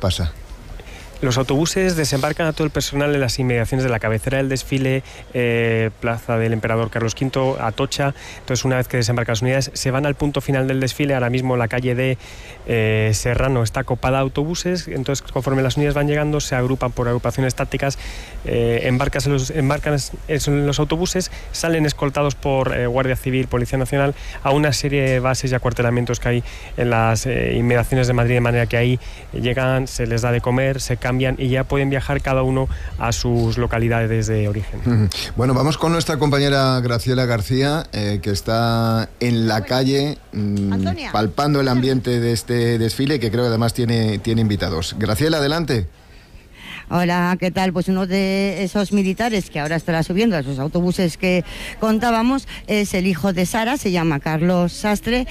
Speaker 1: Los autobuses desembarcan a todo el personal en las inmediaciones de la cabecera del desfile, Plaza del Emperador Carlos V, Atocha. Entonces, una vez que desembarcan las unidades, se van al punto final del desfile. Ahora mismo la calle de Serrano está copada de autobuses. Entonces, conforme las unidades van llegando, se agrupan por agrupaciones tácticas, embarcan en los autobuses, salen escoltados por Guardia Civil, Policía Nacional, a una serie de bases y acuartelamientos que hay en las inmediaciones de Madrid, de manera que ahí llegan, se les da de comer, se cambian y ya pueden viajar cada uno a sus localidades de origen.
Speaker 3: Bueno, vamos con nuestra compañera Graciela García, que está en la calle palpando el ambiente de este desfile, que creo que además tiene invitados. Graciela, adelante.
Speaker 5: Hola, ¿qué tal? Pues uno de esos militares que ahora estará subiendo a esos autobuses que contábamos es el hijo de Sara, se llama Carlos Sastre,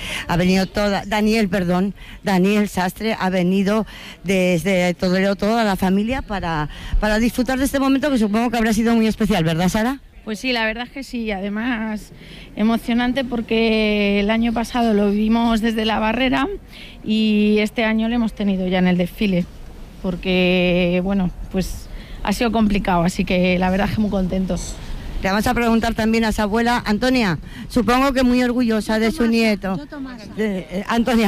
Speaker 5: Daniel Sastre, ha venido desde Toledo, toda la familia para disfrutar de este momento que supongo que habrá sido muy especial, ¿verdad, Sara?
Speaker 6: Pues sí, la verdad es que sí, además emocionante porque el año pasado lo vivimos desde la barrera y este año lo hemos tenido ya en el desfile, porque bueno, pues ha sido complicado, así que la verdad es que muy contentos.
Speaker 5: Le vamos a preguntar también a su abuela, Antonia, supongo que muy orgullosa de su nieto. Antonia,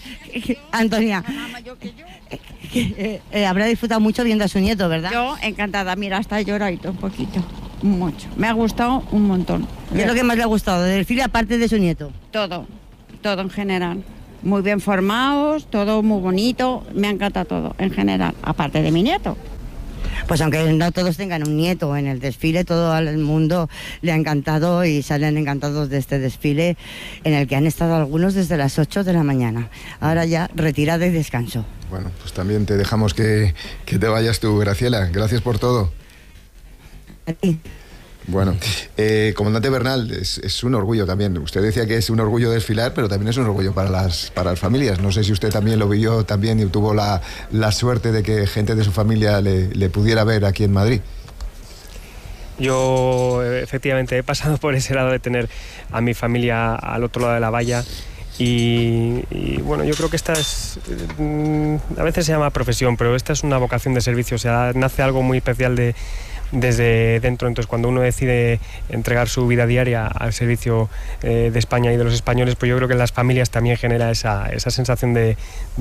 Speaker 5: habrá disfrutado mucho viendo a su nieto, ¿verdad?
Speaker 7: Yo encantada, mira, hasta llora y todo un poquito, mucho. Me ha gustado un montón.
Speaker 5: ¿Qué es lo que más le ha gustado del desfile aparte de su nieto?
Speaker 7: Todo en general. Muy bien formados, todo muy bonito, me ha encantado todo en general, aparte de mi nieto.
Speaker 5: Pues aunque no todos tengan un nieto en el desfile, todo el mundo le ha encantado y salen encantados de este desfile en el que han estado algunos desde las 8 de la mañana. Ahora ya retirada y descanso.
Speaker 3: Bueno, pues también te dejamos que te vayas tú, Graciela. Gracias por todo.
Speaker 5: A ti.
Speaker 3: Bueno, comandante Bernal, es un orgullo también. Usted decía que es un orgullo desfilar, pero también es un orgullo para las familias. No sé si usted también lo vivió también y tuvo la suerte de que gente de su familia le pudiera ver aquí en Madrid.
Speaker 1: Yo efectivamente he pasado por ese lado de tener a mi familia al otro lado de la valla. Y bueno, yo creo que esta es, a veces se llama profesión, pero esta es una vocación de servicio, o sea, nace algo muy especial desde dentro. Entonces, cuando uno decide entregar su vida diaria al servicio de España y de los españoles, pues yo creo que en las familias también genera esa sensación de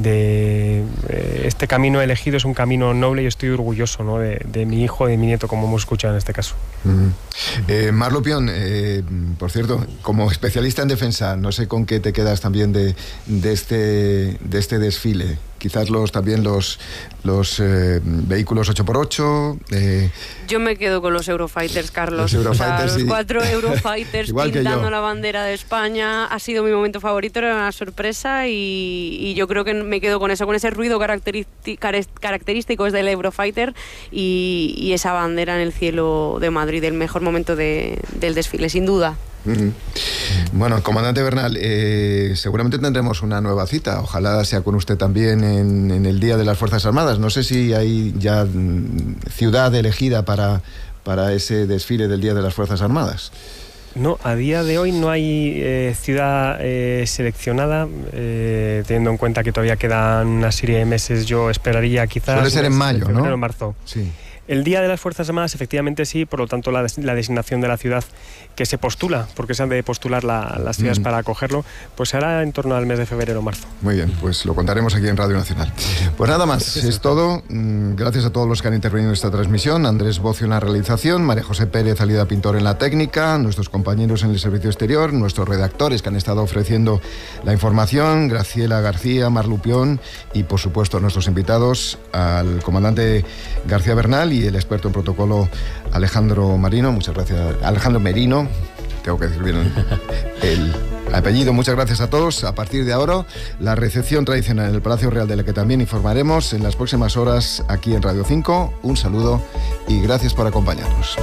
Speaker 1: este camino elegido es un camino noble y estoy orgulloso, ¿no?, de mi hijo y de mi nieto, como hemos escuchado en este caso.
Speaker 3: Mar Lupión, por cierto, como especialista en defensa, no sé con qué te quedas también de este desfile. Quizás también los vehículos 8x8.
Speaker 4: Yo me quedo con los Eurofighters, Carlos.
Speaker 3: Los
Speaker 4: 4 Eurofighters pintando la bandera de España. Ha sido mi momento favorito, era una sorpresa y yo creo que me quedo con eso, con ese ruido característico es del Eurofighter y esa bandera en el cielo de Madrid, el mejor momento del desfile, sin duda.
Speaker 3: Bueno, comandante Bernal, seguramente tendremos una nueva cita. Ojalá sea con usted también en el Día de las Fuerzas Armadas. No sé si hay ya ciudad elegida para ese desfile del Día de las Fuerzas Armadas.
Speaker 1: No, a día de hoy no hay ciudad seleccionada, teniendo en cuenta que todavía quedan una serie de meses. Yo esperaría quizás...
Speaker 3: Suele ser en mayo, ¿no?
Speaker 1: En marzo.
Speaker 3: Sí.
Speaker 1: El Día de las Fuerzas Armadas, efectivamente sí, por lo tanto la designación de la ciudad que se postula, porque se han de postular las ciudades para acogerlo, pues será en torno al mes de febrero o marzo.
Speaker 3: Muy bien, pues lo contaremos aquí en Radio Nacional. Pues nada más, es todo. Gracias a todos los que han intervenido en esta transmisión. Andrés Bocio en la realización, María José Pérez, Alida Pintor en la técnica, nuestros compañeros en el servicio exterior, nuestros redactores que han estado ofreciendo la información, Graciela García, Mar Lupión y por supuesto nuestros invitados, al comandante García Bernal y el experto en protocolo Alejandro Merino. Muchas gracias, Alejandro Merino, tengo que decir bien el apellido. Muchas gracias a todos. A partir de ahora, la recepción tradicional en el Palacio Real, de la que también informaremos en las próximas horas aquí en Radio 5. Un saludo y gracias por acompañarnos.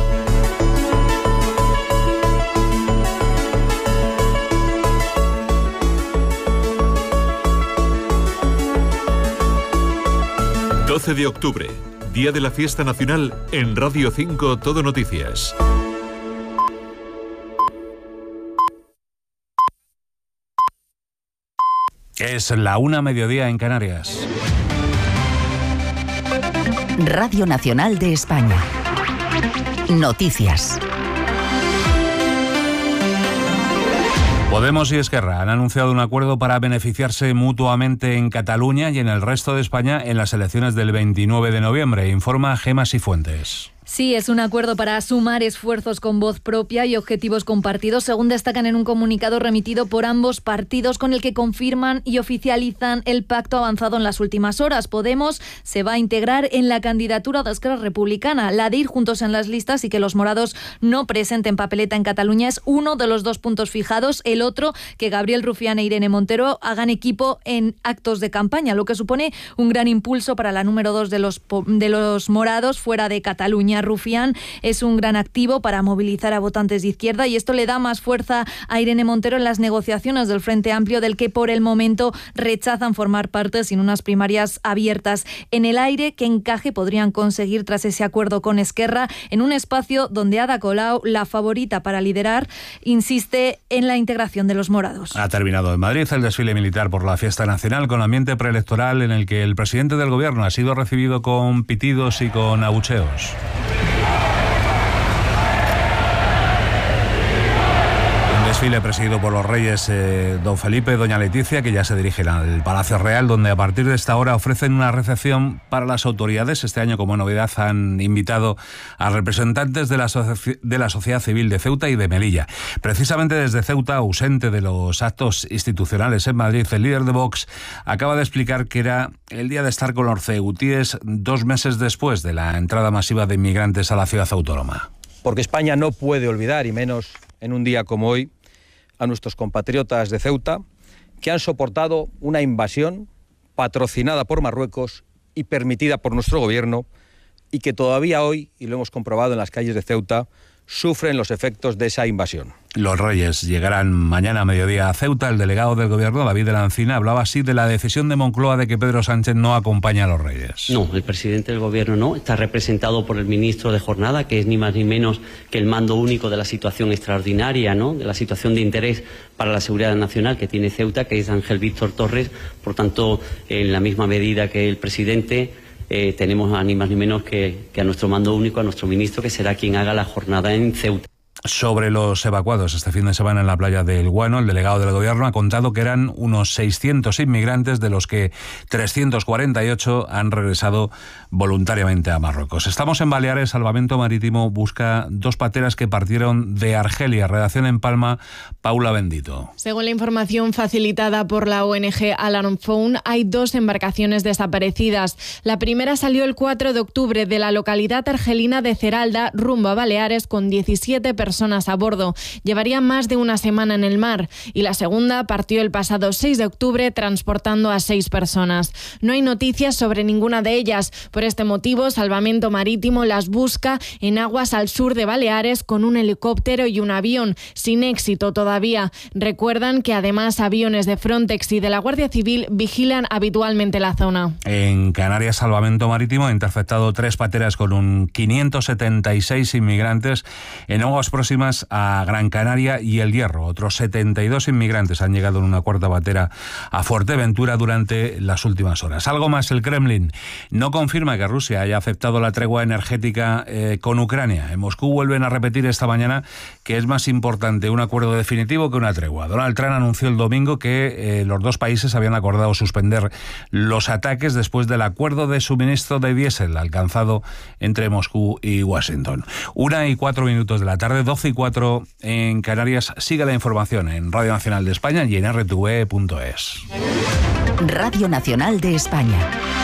Speaker 8: ...12 de octubre... Día de la Fiesta Nacional en Radio 5 Todo Noticias.
Speaker 9: Es la 1:00 en Canarias.
Speaker 10: Radio Nacional de España. Noticias.
Speaker 9: Podemos y Esquerra han anunciado un acuerdo para beneficiarse mutuamente en Cataluña y en el resto de España en las elecciones del 29 de noviembre, informa Gemma Sifuentes.
Speaker 11: Sí, es un acuerdo para sumar esfuerzos con voz propia y objetivos compartidos, según destacan en un comunicado remitido por ambos partidos, con el que confirman y oficializan el pacto avanzado en las últimas horas. Podemos se va a integrar en la candidatura de Esquerra Republicana. La de ir juntos en las listas y que los morados no presenten papeleta en Cataluña es uno de los dos puntos fijados. El otro, que Gabriel Rufián e Irene Montero hagan equipo en actos de campaña, lo que supone un gran impulso para la número 2 de los morados fuera de Cataluña. Rufián es un gran activo para movilizar a votantes de izquierda y esto le da más fuerza a Irene Montero en las negociaciones del Frente Amplio, del que por el momento rechazan formar parte sin unas primarias abiertas. En el aire, ¿qué encaje podrían conseguir tras ese acuerdo con Esquerra en un espacio donde Ada Colau, la favorita para liderar, insiste en la integración de los morados?
Speaker 9: Ha terminado en Madrid el desfile militar por la fiesta nacional con ambiente preelectoral en el que el presidente del gobierno ha sido recibido con pitidos y con abucheos. Desfile presidido por los reyes don Felipe y doña Leticia, que ya se dirigen al Palacio Real, donde a partir de esta hora ofrecen una recepción para las autoridades. Este año, como novedad, han invitado a representantes de la sociedad civil de Ceuta y de Melilla. Precisamente desde Ceuta, ausente de los actos institucionales en Madrid, el líder de Vox acaba de explicar que era el día de estar con los ceutíes 2 meses después de la entrada masiva de inmigrantes a la ciudad autónoma.
Speaker 12: Porque España no puede olvidar, y menos en un día como hoy, a nuestros compatriotas de Ceuta, que han soportado una invasión patrocinada por Marruecos y permitida por nuestro gobierno, y que todavía hoy, y lo hemos comprobado en las calles de Ceuta, sufren los efectos de esa invasión.
Speaker 9: Los reyes llegarán mañana a mediodía a Ceuta. El delegado del gobierno, David de la Encina, hablaba así de la decisión de Moncloa de que Pedro Sánchez no acompaña a los reyes.
Speaker 13: No, el presidente del gobierno no. Está representado por el ministro de Jornada, que es ni más ni menos que el mando único de la situación extraordinaria, ¿no?, de la situación de interés para la seguridad nacional que tiene Ceuta, que es Ángel Víctor Torres. Por tanto, en la misma medida que el presidente, tenemos a ni más ni menos que a nuestro mando único, a nuestro ministro, que será quien haga la jornada en Ceuta.
Speaker 9: Sobre los evacuados este fin de semana en la playa del Guano, el delegado del gobierno ha contado que eran unos 600 inmigrantes, de los que 348 han regresado voluntariamente a Marruecos. Estamos en Baleares. Salvamento Marítimo busca 2 pateras que partieron de Argelia. Redacción en Palma, Paula Bendito.
Speaker 14: Según la información facilitada por la ONG Alarm Phone, hay 2 embarcaciones desaparecidas. La primera salió el 4 de octubre de la localidad argelina de Ceralda rumbo a Baleares con 17 personas a bordo. Llevaría más de una semana en el mar, y la segunda partió el pasado 6 de octubre transportando a 6 personas. No hay noticias sobre ninguna de ellas. Por este motivo, Salvamento Marítimo las busca en aguas al sur de Baleares con un helicóptero y un avión, sin éxito todavía. Recuerdan que además aviones de Frontex y de la Guardia Civil vigilan habitualmente la zona.
Speaker 9: En Canarias, Salvamento Marítimo ha interceptado 3 pateras con un 576 inmigrantes en aguas próximas a Gran Canaria y El Hierro. Otros 72 inmigrantes han llegado en una 4ª patera a Fuerteventura durante las últimas horas. Algo más, el Kremlin no confirma que Rusia haya aceptado la tregua energética con Ucrania. En Moscú vuelven a repetir esta mañana que es más importante un acuerdo definitivo que una tregua. Donald Trump anunció el domingo que los 2 países habían acordado suspender los ataques después del acuerdo de suministro de diésel alcanzado entre Moscú y Washington. 1:04 de la tarde, 12:04 en Canarias. Sigue la información en Radio Nacional de España y en rtv.es.
Speaker 10: Radio Nacional de España.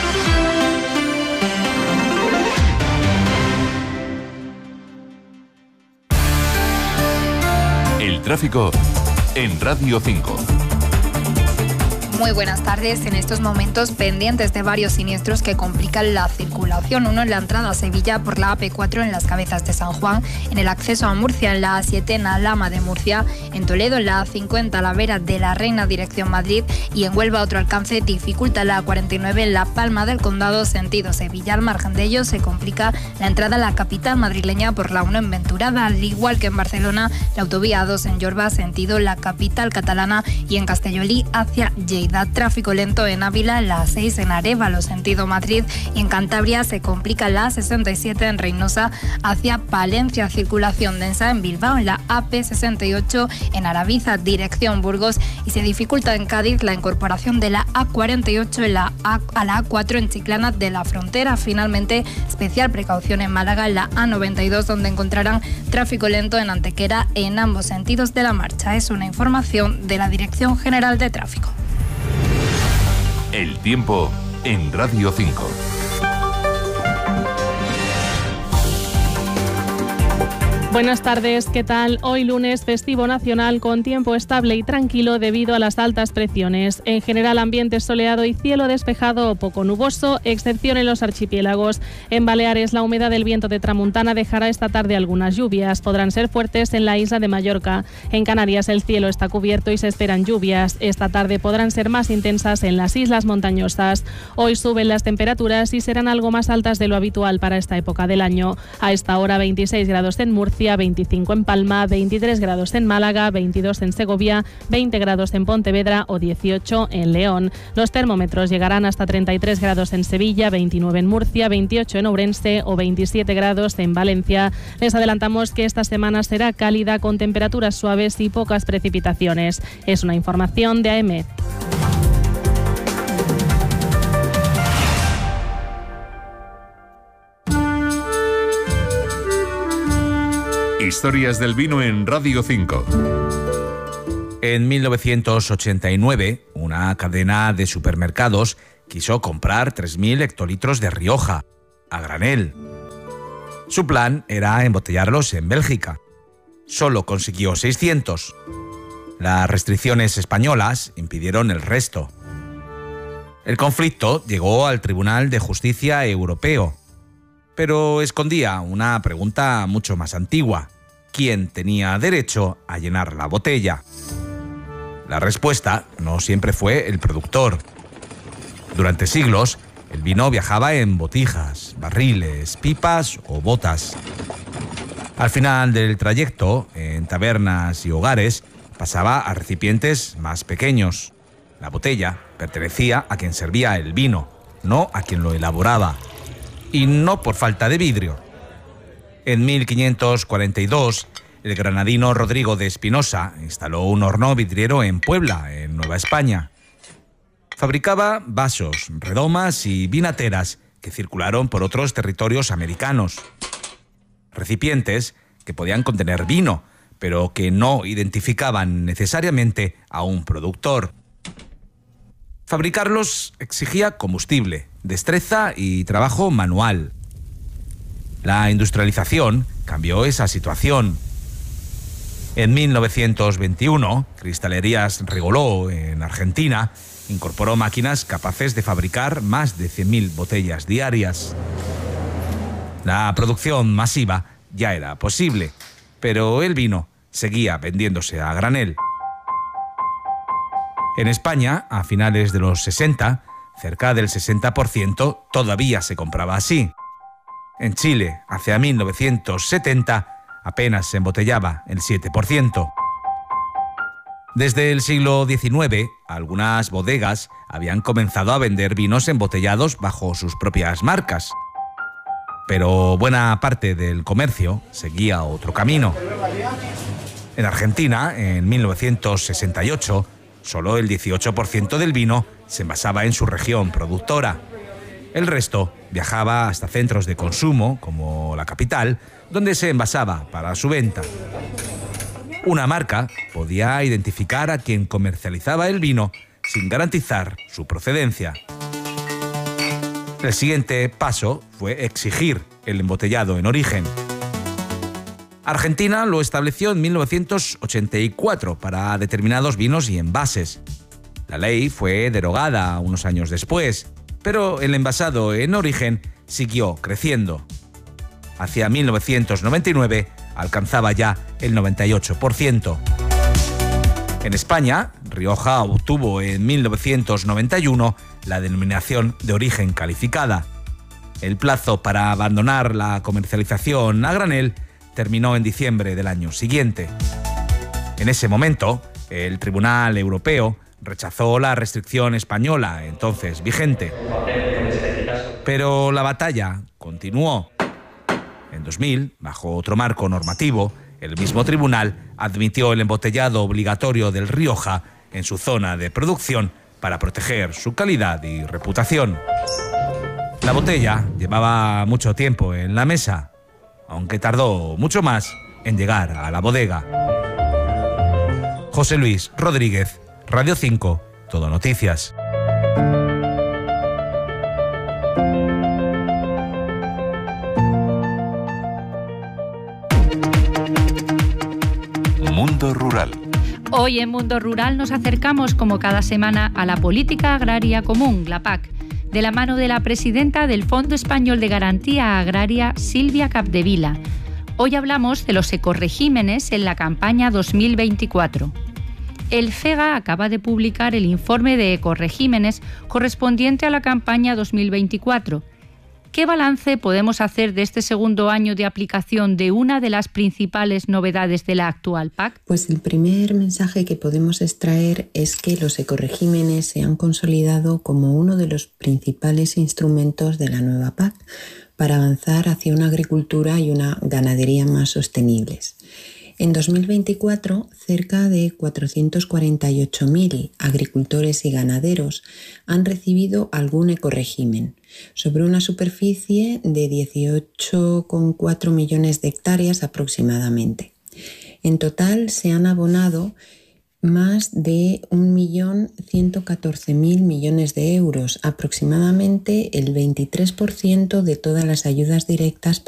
Speaker 8: El tráfico en Radio 5.
Speaker 15: Muy buenas tardes. En estos momentos pendientes de varios siniestros que complican la circulación. Uno en la entrada a Sevilla por la AP4 en las Cabezas de San Juan, en el acceso a Murcia en la A7 en Alhama de Murcia, en Toledo en la A50 a la vera de la Reina dirección Madrid, y en Huelva otro alcance dificulta la A49 en La Palma del Condado sentido Sevilla. Al margen de ello se complica la entrada a la capital madrileña por la 1 en Venturada, al igual que en Barcelona la autovía A2 en Yorba sentido la capital catalana y en Castellolí hacia Lleida. movilidad. Tráfico lento en Ávila, la 6 en Arévalo, sentido Madrid, y en Cantabria se complica la 67 en Reynosa hacia Palencia. Circulación densa en Bilbao, en la AP68 en Arabiza, dirección Burgos, y se dificulta en Cádiz la incorporación de la A48 a la A4 en Chiclana de la Frontera. Finalmente, especial precaución en Málaga, en la A92, donde encontrarán tráfico lento en Antequera en ambos sentidos de la marcha. Es una información de la Dirección General de Tráfico.
Speaker 8: El tiempo en Radio 5.
Speaker 16: Buenas tardes, ¿qué tal? Hoy lunes festivo nacional con tiempo estable y tranquilo debido a las altas presiones. En general ambiente soleado y cielo despejado o poco nuboso, excepción en los archipiélagos. En Baleares la humedad del viento de tramuntana dejará esta tarde algunas lluvias. Podrán ser fuertes en la isla de Mallorca. En Canarias el cielo está cubierto y se esperan lluvias. Esta tarde podrán ser más intensas en las islas montañosas. Hoy suben las temperaturas y serán algo más altas de lo habitual para esta época del año. A esta hora 26 grados en Murcia, 25 en Palma, 23 grados en Málaga, 22 en Segovia, 20 grados en Pontevedra o 18 en León. Los termómetros llegarán hasta 33 grados en Sevilla, 29 en Murcia, 28 en Ourense o 27 grados en Valencia. Les adelantamos que esta semana será cálida con temperaturas suaves y pocas precipitaciones. Es una información de AEMET.
Speaker 8: Historias del vino en Radio 5.
Speaker 17: En 1989, una cadena de supermercados quiso comprar 3.000 hectolitros de Rioja, a granel. Su plan era embotellarlos en Bélgica. Solo consiguió 600. Las restricciones españolas impidieron el resto. El conflicto llegó al Tribunal de Justicia Europeo, pero escondía una pregunta mucho más antigua. ¿Quién tenía derecho a llenar la botella? La respuesta no siempre fue el productor. Durante siglos, el vino viajaba en botijas, barriles, pipas o botas. Al final del trayecto, en tabernas y hogares, pasaba a recipientes más pequeños. La botella pertenecía a quien servía el vino, no a quien lo elaboraba. Y no por falta de vidrio. En 1542, el granadino Rodrigo de Espinosa instaló un horno vidriero en Puebla, en Nueva España. Fabricaba vasos, redomas y vinateras que circularon por otros territorios americanos. Recipientes que podían contener vino, pero que no identificaban necesariamente a un productor. Fabricarlos exigía combustible, destreza y trabajo manual. La industrialización cambió esa situación. En 1921, Cristalerías Rigoló, en Argentina, incorporó máquinas capaces de fabricar más de 100.000 botellas diarias. La producción masiva ya era posible, pero el vino seguía vendiéndose a granel. En España, a finales de los 60, cerca del 60% todavía se compraba así. En Chile, hacia 1970, apenas se embotellaba el 7%. Desde el siglo XIX, algunas bodegas habían comenzado a vender vinos embotellados bajo sus propias marcas. Pero buena parte del comercio seguía otro camino. En Argentina, en 1968, solo el 18% del vino se envasaba en su región productora. El resto viajaba hasta centros de consumo, como la capital, donde se envasaba para su venta. Una marca podía identificar a quien comercializaba el vino sin garantizar su procedencia. El siguiente paso fue exigir el embotellado en origen. Argentina lo estableció en 1984 para determinados vinos y envases. La ley fue derogada unos años después, pero el envasado en origen siguió creciendo. Hacia 1999 alcanzaba ya el 98%. En España, Rioja obtuvo en 1991 la denominación de origen calificada. El plazo para abandonar la comercialización a granel terminó en diciembre del año siguiente. En ese momento, el Tribunal Europeo rechazó la restricción española, entonces vigente. Pero la batalla continuó. En 2000, bajo otro marco normativo, el mismo tribunal admitió el embotellado obligatorio del Rioja en su zona de producción para proteger su calidad y reputación. La botella llevaba mucho tiempo en la mesa, aunque tardó mucho más en llegar a la bodega. José Luis Rodríguez, Radio 5, Todo Noticias.
Speaker 8: Mundo Rural.
Speaker 18: Hoy en Mundo Rural nos acercamos como cada semana a la Política Agraria Común, la PAC, de la mano de la presidenta del Fondo Español de Garantía Agraria, Silvia Capdevila. Hoy hablamos de los ecoregímenes en la campaña 2024. El FEGA acaba de publicar el informe de ecoregímenes correspondiente a la campaña 2024. ¿Qué balance podemos hacer de este segundo año de aplicación de una de las principales novedades de la actual PAC?
Speaker 19: Pues el primer mensaje que podemos extraer es que los ecoregímenes se han consolidado como uno de los principales instrumentos de la nueva PAC para avanzar hacia una agricultura y una ganadería más sostenibles. En 2024, cerca de 448.000 agricultores y ganaderos han recibido algún ecoregimen, sobre una superficie de 18,4 millones de hectáreas aproximadamente. En total se han abonado más de 1.114.000 millones de euros, aproximadamente el 23% de todas las ayudas directas